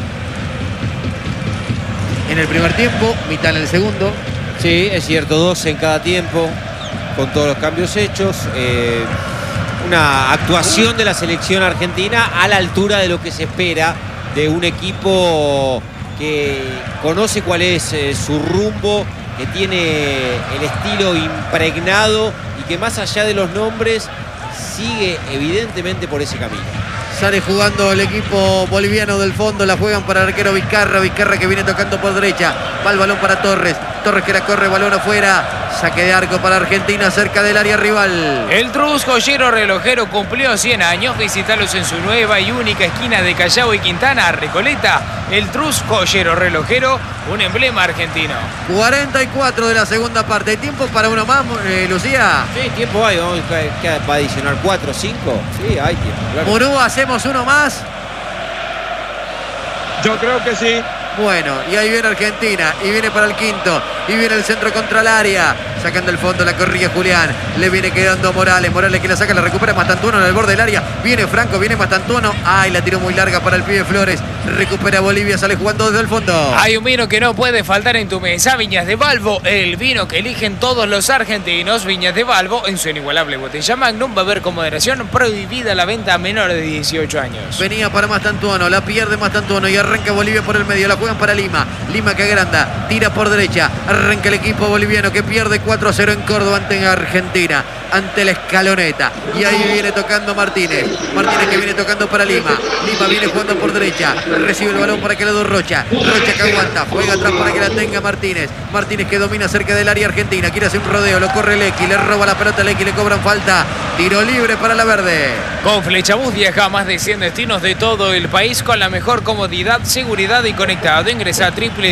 en el primer tiempo, mitad en el segundo. Sí, es cierto, 2 en cada tiempo, con todos los cambios hechos. Una actuación de la selección argentina a la altura de lo que se espera de un equipo que conoce cuál es su rumbo, que tiene el estilo impregnado y que más allá de los nombres sigue evidentemente por ese camino. Sale jugando el equipo boliviano del fondo, la juegan para el arquero Vizcarra, Vizcarra que viene tocando por derecha, va el balón para Torres, Torres que la corre, balón afuera, saque de arco para Argentina cerca del área rival. El Trus Joyero Relojero cumplió 100 años, visítalos en su nueva y única esquina de Callao y Quintana, Recoleta. El Trus Joyero Relojero, un emblema argentino. 44 de la segunda parte, ¿hay tiempo para uno más, Lucía? Sí, tiempo hay, ¿qué va a adicionar? ¿4 o 5? Sí, hay tiempo, claro. Murúa, ¿hacemos uno más? Yo creo que sí. Bueno, y ahí viene Argentina, y viene para el quinto, y viene el centro contra el área, sacando el fondo, la corrige Julián, le viene quedando Morales, Morales que la saca, la recupera Mastantuono en el borde del área, viene Franco, viene Mastantuono, ay, la tiró muy larga para el pibe Flores, recupera Bolivia, sale jugando desde el fondo. Hay un vino que no puede faltar en tu mesa, Viñas de Valvo, el vino que eligen todos los argentinos. Viñas de Valvo, en su inigualable botella Magnum, beber con moderación, prohibida la venta a menores de 18 años. Venía para Mastantuono, la pierde Mastantuono y arranca Bolivia por el medio, la juegan para Lima, Lima que agranda, tira por derecha, arranca el equipo boliviano que pierde 4-0 en Córdoba ante Argentina, ante la escaloneta, y ahí viene tocando Martínez, Martínez que viene tocando para Lima, Lima viene jugando por derecha, recibe el balón para que le dé Rocha, Rocha que aguanta, juega atrás para que la tenga Martínez, Martínez que domina cerca del área argentina, quiere hacer un rodeo, lo corre Lecky, le roba la pelota a Lecky, le cobran falta, tiro libre para la verde. Con Flechabús viaja a más de 100 destinos de todo el país con la mejor comodidad, seguridad y conectado. Ingresa a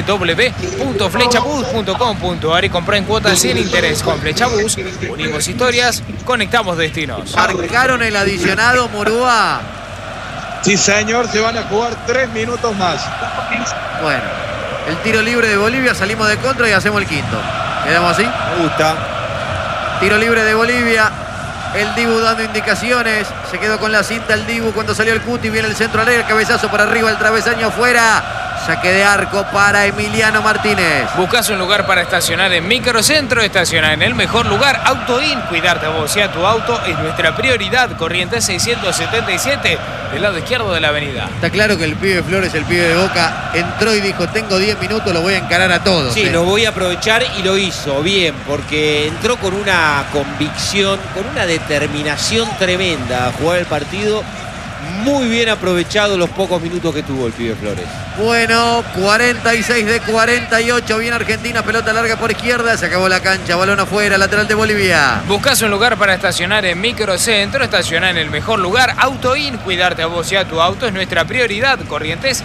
www.flechabús.com.ar y compra en cuotas sin interés. Con Flechabús unimos historias, conectamos destinos. Marcaron el adicionado, Murúa. Sí, señor, se van a jugar 3 minutos más. Bueno, el tiro libre de Bolivia, salimos de contra y hacemos el quinto. ¿Quedamos así? Me gusta. Tiro libre de Bolivia. El Dibu dando indicaciones. Se quedó con la cinta el Dibu cuando salió el Cuti. Viene el centro al área, cabezazo para arriba, el travesaño afuera. Saque de arco para Emiliano Martínez. Buscas un lugar para estacionar en Microcentro, estacionar en el mejor lugar. AutoIN, cuidarte a vos y a tu auto es nuestra prioridad. Corrientes 677, del lado izquierdo de la avenida. Está claro que el pibe Flores, el pibe de Boca, entró y dijo, tengo 10 minutos, lo voy a encarar a todos. Sí, lo voy a aprovechar y lo hizo bien, porque entró con una convicción, con una determinación tremenda a jugar el partido. Muy bien aprovechado los pocos minutos que tuvo el pibe Flores. Bueno, 46 de 48. Viene Argentina, pelota larga por izquierda. Se acabó la cancha, balón afuera, lateral de Bolivia. Buscas un lugar para estacionar en Microcentro, estacionar en el mejor lugar. AutoIN, cuidarte a vos y a tu auto es nuestra prioridad. Corrientes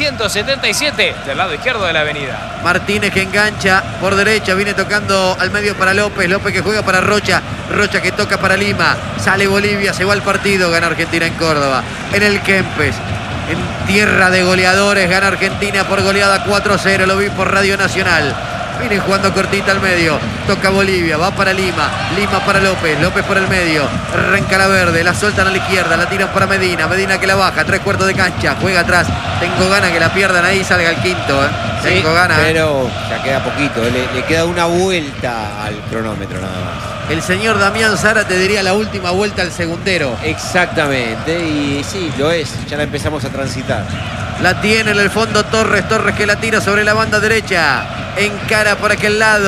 677, del lado izquierdo de la avenida. Martínez que engancha por derecha, viene tocando al medio para López. López que juega para Rocha. Rocha que toca para Lima. Sale Bolivia, se va al partido. Gana Argentina en Córdoba. En el Kempes, en tierra de goleadores, gana Argentina por goleada 4-0. Lo vi por Radio Nacional. Viene jugando cortita al medio. Toca Bolivia, va para Lima. Lima para López. López por el medio. Arranca la verde, la sueltan a la izquierda. La tiran para Medina. Medina que la baja. 3/4 de cancha. Juega atrás. Tengo ganas que la pierdan ahí y salga el quinto. Sí, tengo ganas. Pero ya queda poquito. Le queda una vuelta al cronómetro nada más. El señor Damián Sara te diría la última vuelta al segundero. Exactamente. Y sí, lo es. Ya la empezamos a transitar. La tiene en el fondo Torres. Torres que la tira sobre la banda derecha. Encara por aquel lado.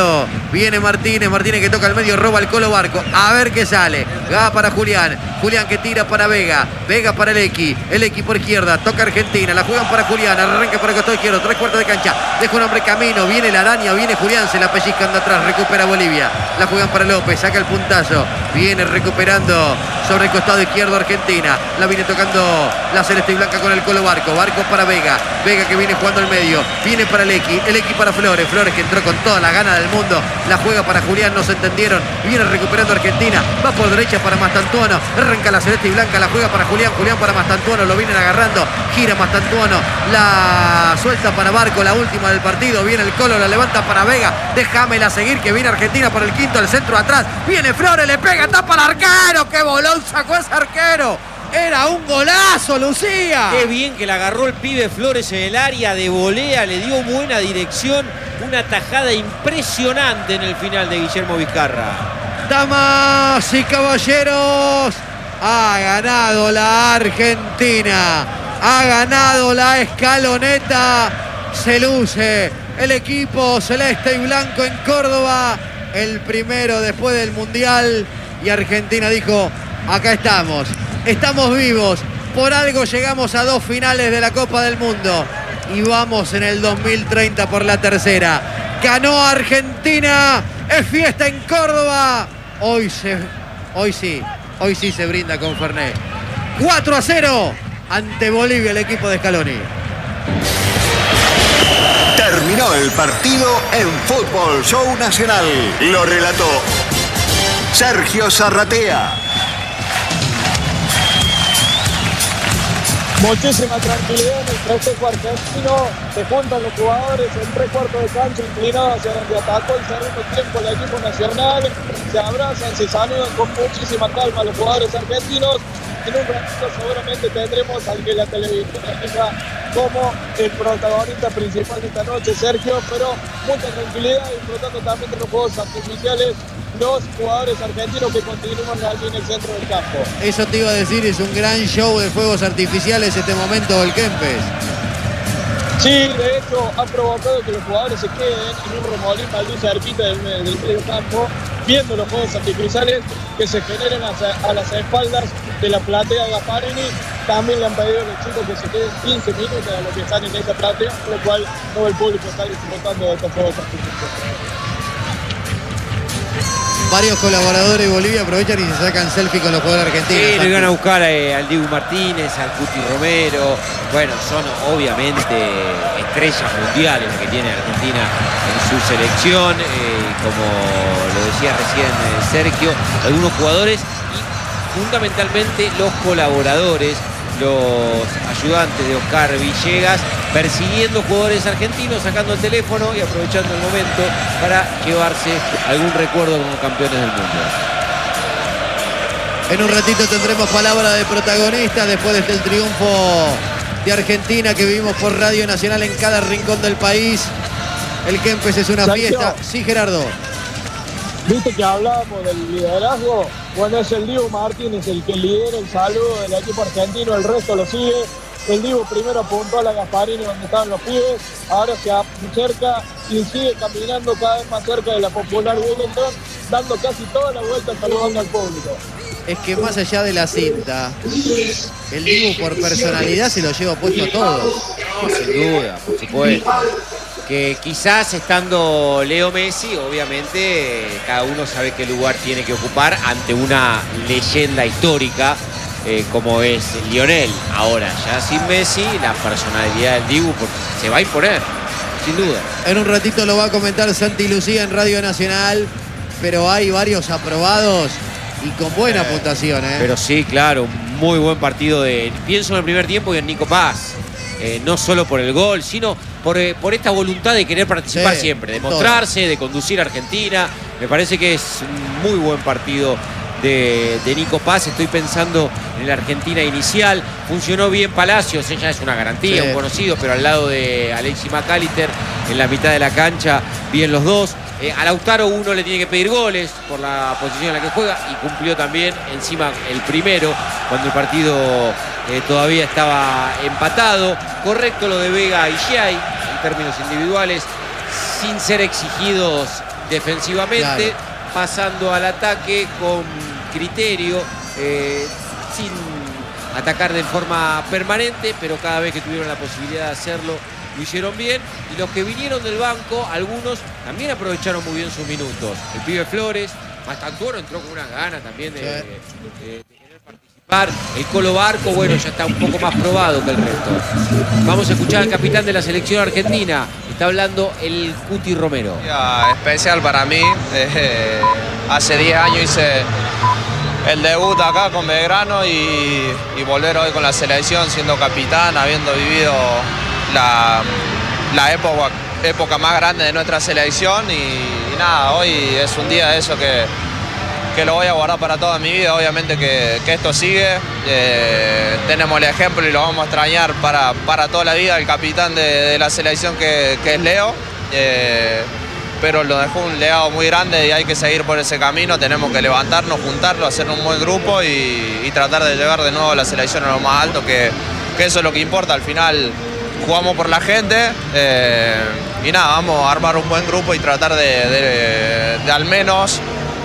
Viene Martínez que toca al medio, roba el Colo Barco. A ver qué sale. Va para Julián. Julián que tira para Vega. Vega para el X por izquierda. Toca Argentina. La juegan para Julián. Arranca para el costado izquierdo. 3/4 de cancha. Deja un hombre camino. Viene la araña. Viene Julián. Se la pellizcan de atrás. Recupera Bolivia. La juegan para López. Saca el puntazo. Viene recuperando sobre el costado izquierdo Argentina. La viene tocando la celeste y blanca con el Colo Barco. Barco para Vega. Vega que viene jugando al medio. Viene para el X para Flores. Flores que entró con toda la gana del mundo. La juega para Julián. No se entendieron. Viene recuperando Argentina. Va por derecha para Mastantuono. Arranca la celeste y blanca. La juega para Julián. Julián para Mastantuono. Lo vienen agarrando. Gira Mastantuono. La suelta para Barco. La última del partido. Viene el Colo. La levanta para Vega. Déjamela seguir que viene Argentina por el quinto. El centro atrás. Viene Flores. Le pega. Tapa al arquero. ¡Qué bolón sacó ese arquero! Era un golazo, Lucía. Qué bien que la agarró el pibe Flores en el área de volea, le dio buena dirección, una tajada impresionante en el final de Guillermo Vizcarra. Damas y caballeros, ha ganado la Argentina, ha ganado la escaloneta, se luce el equipo celeste y blanco en Córdoba, el primero después del Mundial, y Argentina dijo, acá estamos. Estamos vivos, por algo llegamos a 2 finales de la Copa del Mundo y vamos en el 2030 por la tercera. Ganó Argentina, es fiesta en Córdoba. Hoy sí se brinda con Fernet. 4-0 ante Bolivia el equipo de Scaloni. Terminó el partido en Fútbol Show Nacional. Lo relató Sergio Zarratea. Muchísima tranquilidad en el festejo argentino. Se juntan los jugadores en 3/4 de cancha, inclinados hacia donde atacó el segundo tiempo el equipo nacional. Se abrazan, se saludan con muchísima calma los jugadores argentinos. En un ratito seguramente tendremos al que la televisión tenga como el protagonista principal de esta noche, Sergio, pero mucha tranquilidad, disfrutando también de los juegos artificiales. Los jugadores argentinos que continúan allí en el centro del campo. Eso te iba a decir, es un gran show de fuegos artificiales este momento del Kempes. Sí, de hecho ha provocado que los jugadores se queden en un remolín allí cerquita del medio campo, viendo los juegos artificiales que se generan a las espaldas de la platea de Gasparini. También le han pedido a los chicos que se queden 15 minutos a los que están en esa platea, por lo cual todo el público está disfrutando de estos juegos artificiales. Varios colaboradores de Bolivia aprovechan y se sacan selfie con los jugadores argentinos. Sí, lo iban a buscar al Dibu Martínez, al Cuti Romero. Bueno, son obviamente estrellas mundiales las que tiene Argentina en su selección. Como lo decía recién Sergio, algunos jugadores y fundamentalmente los colaboradores, los ayudantes de Oscar Villegas, persiguiendo jugadores argentinos, sacando el teléfono y aprovechando el momento para llevarse algún recuerdo como campeones del mundo. En un ratito tendremos palabra de protagonistas después del triunfo de Argentina que vivimos por Radio Nacional en cada rincón del país. El Kempes es una fiesta. Sí, Gerardo. ¿Viste que hablábamos del liderazgo? Bueno, es el Dibu Martínez el que lidera el saludo del equipo argentino, el resto lo sigue. El Dibu primero apuntó a la Gasparini donde estaban los pibes, ahora se acerca y sigue caminando cada vez más cerca de la popular Wellington, dando casi toda la vuelta saludando al público. Es que más allá de la cinta, el Dibu por personalidad se lo lleva puesto a todos. No, sin duda, por supuesto. Que quizás estando Leo Messi, obviamente cada uno sabe qué lugar tiene que ocupar ante una leyenda histórica como es Lionel. Ahora, ya sin Messi, la personalidad del Dibu se va a imponer, sin duda. En un ratito lo va a comentar Santi Lucía en Radio Nacional, pero hay varios aprobados y con buena puntuación. Pero sí, claro, muy buen partido pienso en el primer tiempo y en Nico Paz. No solo por el gol, sino por esta voluntad de querer participar siempre, de mostrarse, de conducir a Argentina. Me parece que es un muy buen partido de Nico Paz. Estoy pensando en la Argentina inicial. Funcionó bien Palacios, ella es una garantía, un conocido, pero al lado de Alexis McAllister, en la mitad de la cancha, bien los dos. A Lautaro uno le tiene que pedir goles por la posición en la que juega y cumplió también encima el primero cuando el partido todavía estaba empatado. Correcto lo de Vega y Giai en términos individuales, sin ser exigidos defensivamente, pasando al ataque con criterio, sin atacar de forma permanente, pero cada vez que tuvieron la posibilidad de hacerlo, lo hicieron bien. Y los que vinieron del banco, algunos también aprovecharon muy bien sus minutos. El pibe Flores, Mastantuono entró con unas ganas también de querer participar. El Colo Barco, bueno, ya está un poco más probado que el resto. Vamos a escuchar al capitán de la selección argentina. Está hablando el Cuti Romero. Especial para mí. Hace 10 años hice el debut acá con Belgrano y volver hoy con la selección siendo capitán, habiendo vivido la época más grande de nuestra selección y nada, hoy es un día de eso que lo voy a guardar para toda mi vida. Obviamente que esto sigue, tenemos el ejemplo y lo vamos a extrañar para toda la vida, el capitán de la selección que es Leo, pero lo dejó un legado muy grande y hay que seguir por ese camino. Tenemos que levantarnos, juntarlo, hacer un buen grupo y tratar de llegar de nuevo a la selección a lo más alto, que eso es lo que importa. Al final jugamos por la gente y nada, vamos a armar un buen grupo y tratar de al menos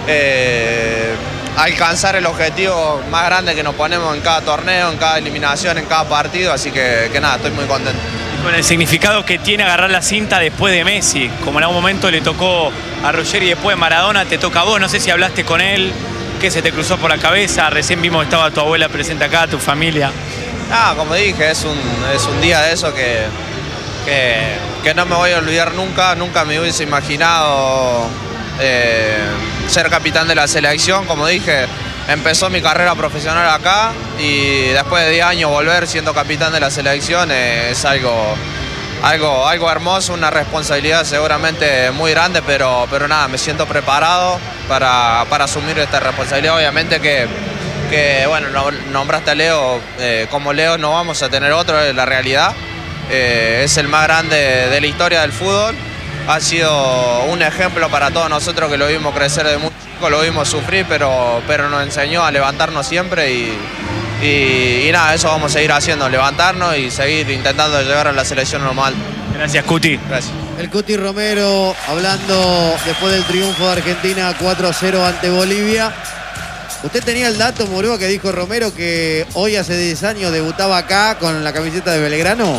alcanzar el objetivo más grande que nos ponemos en cada torneo, en cada eliminación, en cada partido, así que nada, estoy muy contento. Con el significado que tiene agarrar la cinta después de Messi, como en algún momento le tocó a Ruggeri y después Maradona, te toca a vos, no sé si hablaste con él, qué se te cruzó por la cabeza, recién vimos que estaba tu abuela presente acá, tu familia. Como dije, es un día de eso que no me voy a olvidar nunca me hubiese imaginado ser capitán de la selección. Como dije, empezó mi carrera profesional acá y después de 10 años volver siendo capitán de la selección es algo hermoso, una responsabilidad seguramente muy grande, pero nada, me siento preparado para asumir esta responsabilidad. Obviamente que bueno, nombraste a Leo, como Leo no vamos a tener otro, es la realidad. Es el más grande de la historia del fútbol. Ha sido un ejemplo para todos nosotros que lo vimos crecer de muy chico, lo vimos sufrir, pero nos enseñó a levantarnos siempre y nada, eso vamos a seguir haciendo, levantarnos y seguir intentando llegar a la selección normal. Gracias, Cuti. Gracias. El Cuti Romero hablando después del triunfo de Argentina 4-0 ante Bolivia. ¿Usted tenía el dato, Murúa, que dijo Romero que hoy hace 10 años debutaba acá con la camiseta de Belgrano?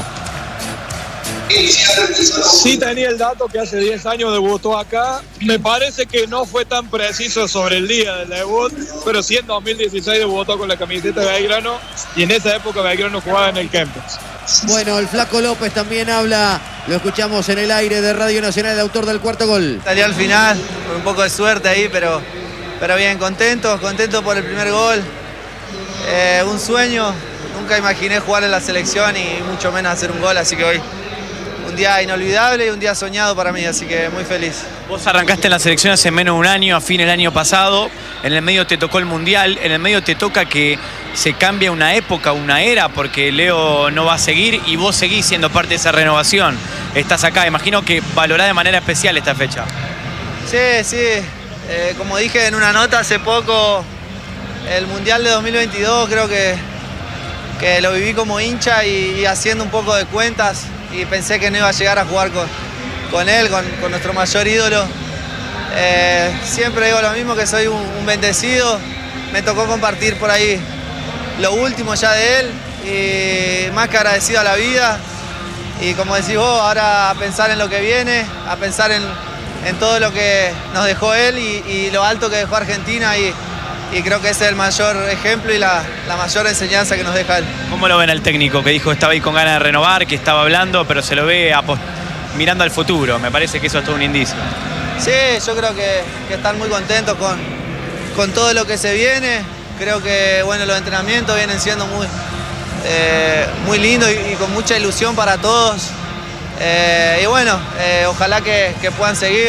Sí tenía el dato que hace 10 años debutó acá. Me parece que no fue tan preciso sobre el día del debut, pero sí en 2016 debutó con la camiseta de Belgrano y en esa época Belgrano jugaba en el Kempes. Bueno, el Flaco López también habla, lo escuchamos en el aire de Radio Nacional, el autor del cuarto gol. Salió al final, con un poco de suerte ahí, pero bien, contento por el primer gol. Un sueño, nunca imaginé jugar en la selección y mucho menos hacer un gol, así que hoy un día inolvidable y un día soñado para mí, así que muy feliz. Vos arrancaste en la selección hace menos de un año, a fin del año pasado, en el medio te tocó el Mundial, en el medio te toca que se cambie una época, una era, porque Leo no va a seguir y vos seguís siendo parte de esa renovación. Estás acá, imagino que valorás de manera especial esta fecha. Sí, como dije en una nota hace poco, el Mundial de 2022 creo que lo viví como hincha y haciendo un poco de cuentas y pensé que no iba a llegar a jugar con él, con nuestro mayor ídolo. Siempre digo lo mismo, que soy un bendecido. Me tocó compartir por ahí lo último ya de él y más que agradecido a la vida. Y como decís vos, ahora a pensar en lo que viene, a pensar en todo lo que nos dejó él y lo alto que dejó Argentina y creo que ese es el mayor ejemplo y la mayor enseñanza que nos deja él. ¿Cómo lo ven al técnico que dijo que estaba ahí con ganas de renovar, que estaba hablando, pero se lo ve mirando al futuro? Me parece que eso es todo un indicio. Sí, yo creo que están muy contentos con todo lo que se viene. Creo que bueno, los entrenamientos vienen siendo muy lindos y con mucha ilusión para todos. Y bueno, ojalá que puedan seguir.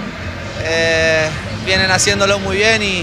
Vienen haciéndolo muy bien y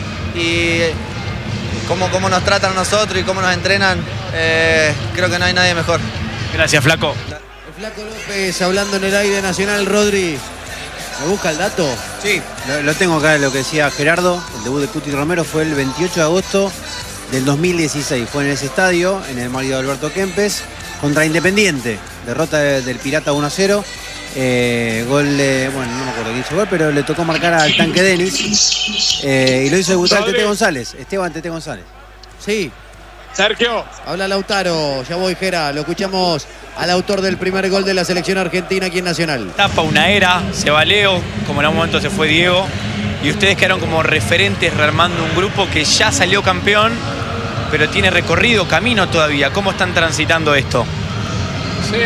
cómo nos tratan a nosotros y cómo nos entrenan, creo que no hay nadie mejor. Gracias, Flaco. El Flaco López hablando en el aire nacional. Rodri, ¿me busca el dato? Sí, lo tengo acá, lo que decía Gerardo. El debut de Cuti Romero fue el 28 de agosto del 2016. Fue en ese estadio, en el Mario Alberto Kempes, contra Independiente. Derrota del Pirata 1-0. Gol de, bueno, no me acuerdo quién hizo gol, pero le tocó marcar al Tanque Denis. Y lo hizo debutar el Tete González, Esteban Tete González. Sí. Sergio. Habla Lautaro, ya voy, Gera. Lo escuchamos al autor del primer gol de la selección argentina aquí en Nacional. Tapa una era, se va Leo, como en algún momento se fue Diego. Y ustedes quedaron como referentes rearmando un grupo que ya salió campeón, pero tiene recorrido, camino todavía. ¿Cómo están transitando esto? Sí,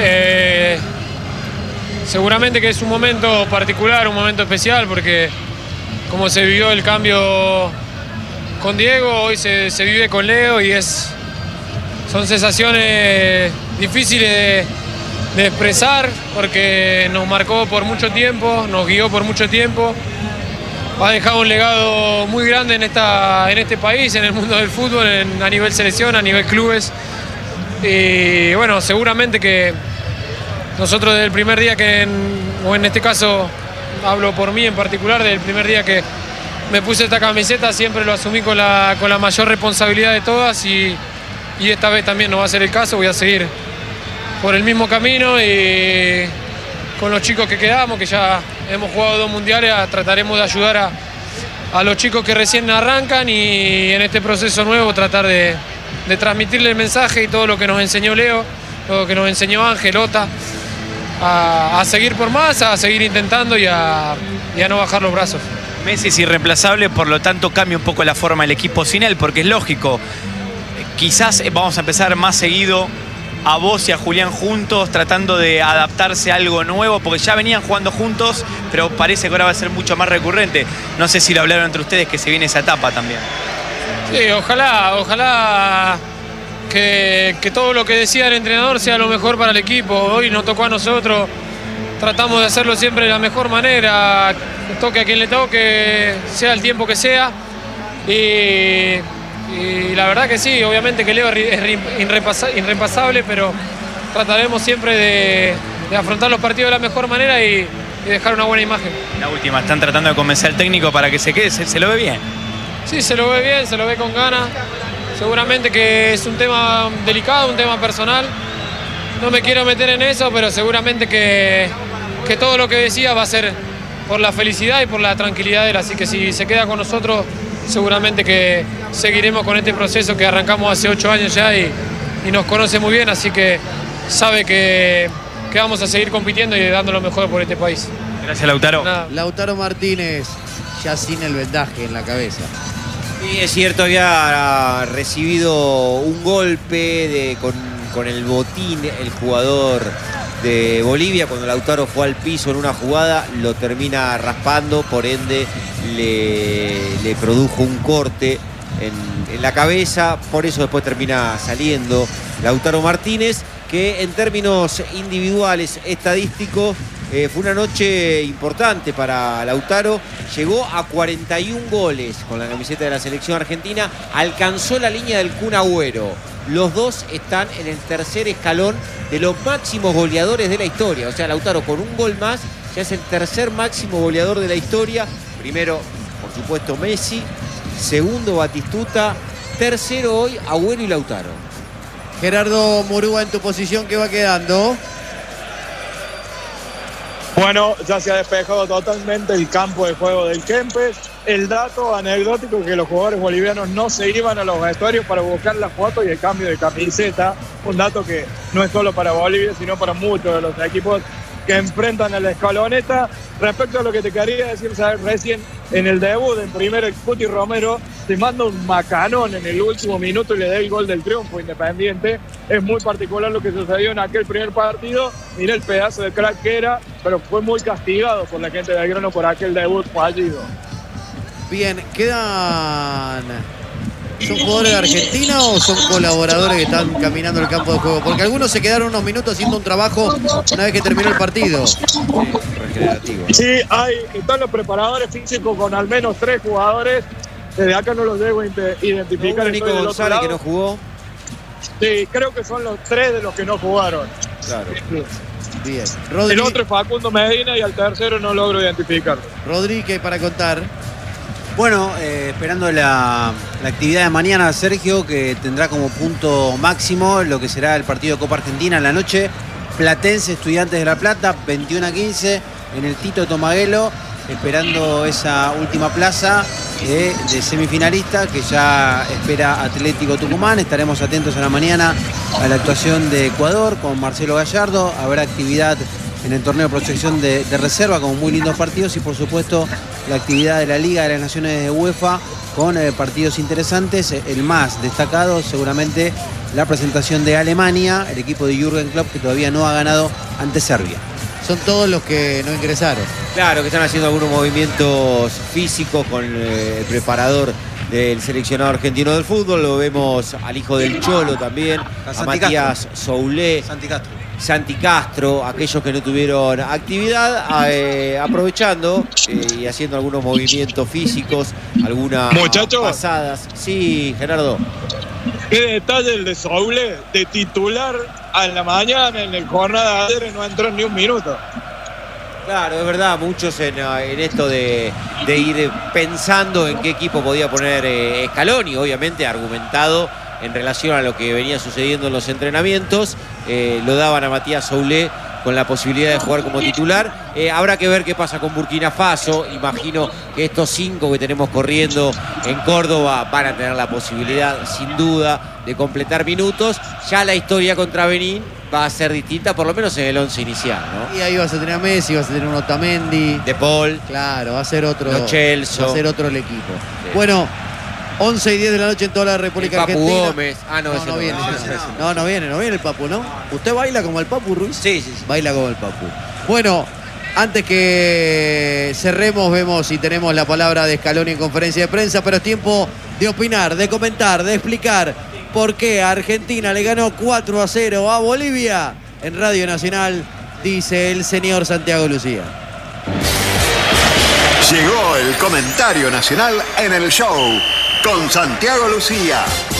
seguramente que es un momento particular, un momento especial, porque como se vivió el cambio con Diego, hoy se vive con Leo y son sensaciones difíciles de expresar, porque nos marcó por mucho tiempo, nos guió por mucho tiempo, ha dejado un legado muy grande en este país, en el mundo del fútbol, a nivel selección, a nivel clubes. Y bueno, seguramente que nosotros desde el primer día o en este caso hablo por mí en particular, desde el primer día que me puse esta camiseta siempre lo asumí con la mayor responsabilidad de todas y esta vez también no va a ser el caso, voy a seguir por el mismo camino y con los chicos que quedamos, que ya hemos jugado 2 mundiales, trataremos de ayudar a los chicos que recién arrancan y en este proceso nuevo tratar de transmitirle el mensaje y todo lo que nos enseñó Leo, todo lo que nos enseñó Ángel, Ota, a seguir por más, a seguir intentando y a no bajar los brazos. Messi es irreemplazable, por lo tanto cambia un poco la forma del equipo sin él, porque es lógico. Quizás vamos a empezar más seguido a vos y a Julián juntos, tratando de adaptarse a algo nuevo, porque ya venían jugando juntos, pero parece que ahora va a ser mucho más recurrente. No sé si lo hablaron entre ustedes, que se viene esa etapa también. Sí, ojalá que todo lo que decía el entrenador sea lo mejor para el equipo. Hoy nos tocó a nosotros, tratamos de hacerlo siempre de la mejor manera, toque a quien le toque, sea el tiempo que sea. Y la verdad que sí, obviamente que Leo es irrepasable, pero trataremos siempre de afrontar los partidos de la mejor manera y dejar una buena imagen. La última, están tratando de convencer al técnico para que se quede, se lo ve bien. Sí, se lo ve bien, se lo ve con ganas. Seguramente que es un tema delicado, un tema personal. No me quiero meter en eso, pero seguramente que todo lo que decía va a ser por la felicidad y por la tranquilidad de él. Así que si se queda con nosotros, seguramente que seguiremos con este proceso que arrancamos hace 8 años ya y nos conoce muy bien, así que sabe que vamos a seguir compitiendo y dando lo mejor por este país. Gracias, Lautaro. Nada. Lautaro Martínez, ya sin el vendaje en la cabeza. Sí, es cierto, había recibido un golpe con el botín el jugador de Bolivia. Cuando Lautaro fue al piso en una jugada, lo termina raspando, por ende le produjo un corte en la cabeza, por eso después termina saliendo Lautaro Martínez, que en términos individuales, estadísticos, fue una noche importante para Lautaro. Llegó a 41 goles con la camiseta de la selección argentina, alcanzó la línea del Kun Agüero. Los dos están en el tercer escalón de los máximos goleadores de la historia. O sea, Lautaro con un gol más ya es el tercer máximo goleador de la historia. Primero, por supuesto, Messi. Segundo, Batistuta. Tercero hoy, Agüero y Lautaro. Gerardo Murúa, en tu posición, ¿qué va quedando? Bueno, ya se ha despejado totalmente el campo de juego del Kempes. El dato anecdótico que los jugadores bolivianos no se iban a los vestuarios para buscar la foto y el cambio de camiseta. Un dato que no es solo para Bolivia, sino para muchos de los equipos que enfrentan a la escaloneta. Respecto a lo que te quería decir, ¿sabes? Recién en el debut, en primero, el Cuti Romero te manda un macanón en el último minuto y le da el gol del triunfo Independiente. Es muy particular lo que sucedió en aquel primer partido. Mira el pedazo de crack que era, pero fue muy castigado por la gente de Belgrano por aquel debut fallido. Bien, quedan... ¿Son jugadores de Argentina o son colaboradores que están caminando el campo de juego? Porque algunos se quedaron unos minutos haciendo un trabajo una vez que terminó el partido. Sí, están los preparadores físicos con al menos 3 jugadores. Desde acá no los debo identificar. ¿No, Nico González, que no jugó? Sí, creo que son los 3 de los que no jugaron. Claro. Bien. El otro es Facundo Medina y al tercero no logro identificarlo. Rodríguez, para contar. Bueno, esperando la actividad de mañana, Sergio, que tendrá como punto máximo lo que será el partido de Copa Argentina en la noche. Platense Estudiantes de La Plata, 21-15 en el Tito Tomaguelo, esperando esa última plaza de semifinalista que ya espera Atlético Tucumán. Estaremos atentos a la mañana a la actuación de Ecuador con Marcelo Gallardo. Habrá actividad en el torneo de proyección de reserva con muy lindos partidos y por supuesto la actividad de la Liga de las Naciones de UEFA con partidos interesantes. El más destacado seguramente la presentación de Alemania, el equipo de Jürgen Klopp que todavía no ha ganado ante Serbia. Son todos los que no ingresaron. Claro, que están haciendo algunos movimientos físicos con el preparador del seleccionado argentino del fútbol. Lo vemos al hijo del Cholo también, a Matías Soulé, Santi Castro, aquellos que no tuvieron actividad, aprovechando y haciendo algunos movimientos físicos, algunas pasadas. Sí, Gerardo. Qué detalle el de Soule, de titular a la mañana en el jornada de ayer, no entró ni un minuto. Claro, es verdad, muchos en esto de ir pensando en qué equipo podía poner Scaloni, obviamente argumentado en relación a lo que venía sucediendo en los entrenamientos, lo daban a Matías Soulé con la posibilidad de jugar como titular. Habrá que ver qué pasa con Burkina Faso. Imagino que estos 5 que tenemos corriendo en Córdoba van a tener la posibilidad, sin duda, de completar minutos. Ya la historia contra Benín va a ser distinta, por lo menos en el 11 inicial, ¿no? Y ahí vas a tener a Messi, vas a tener un Otamendi. De Paul. Claro, va a ser otro. Lo Celso. Va a ser otro el equipo. Sí. Bueno, 11:10 de la noche en toda la República Papu Argentina. Gómez. Ah, no, no viene. No viene el Papu, ¿no? ¿Usted baila como el Papu, Ruiz? Sí. Baila como el Papu. Bueno, antes que cerremos, vemos y tenemos la palabra de Scaloni en conferencia de prensa, pero es tiempo de opinar, de comentar, de explicar por qué Argentina le ganó 4-0 a Bolivia. En Radio Nacional, dice el señor Santiago Lucía. Llegó el comentario nacional en el show con Santiago Lucía.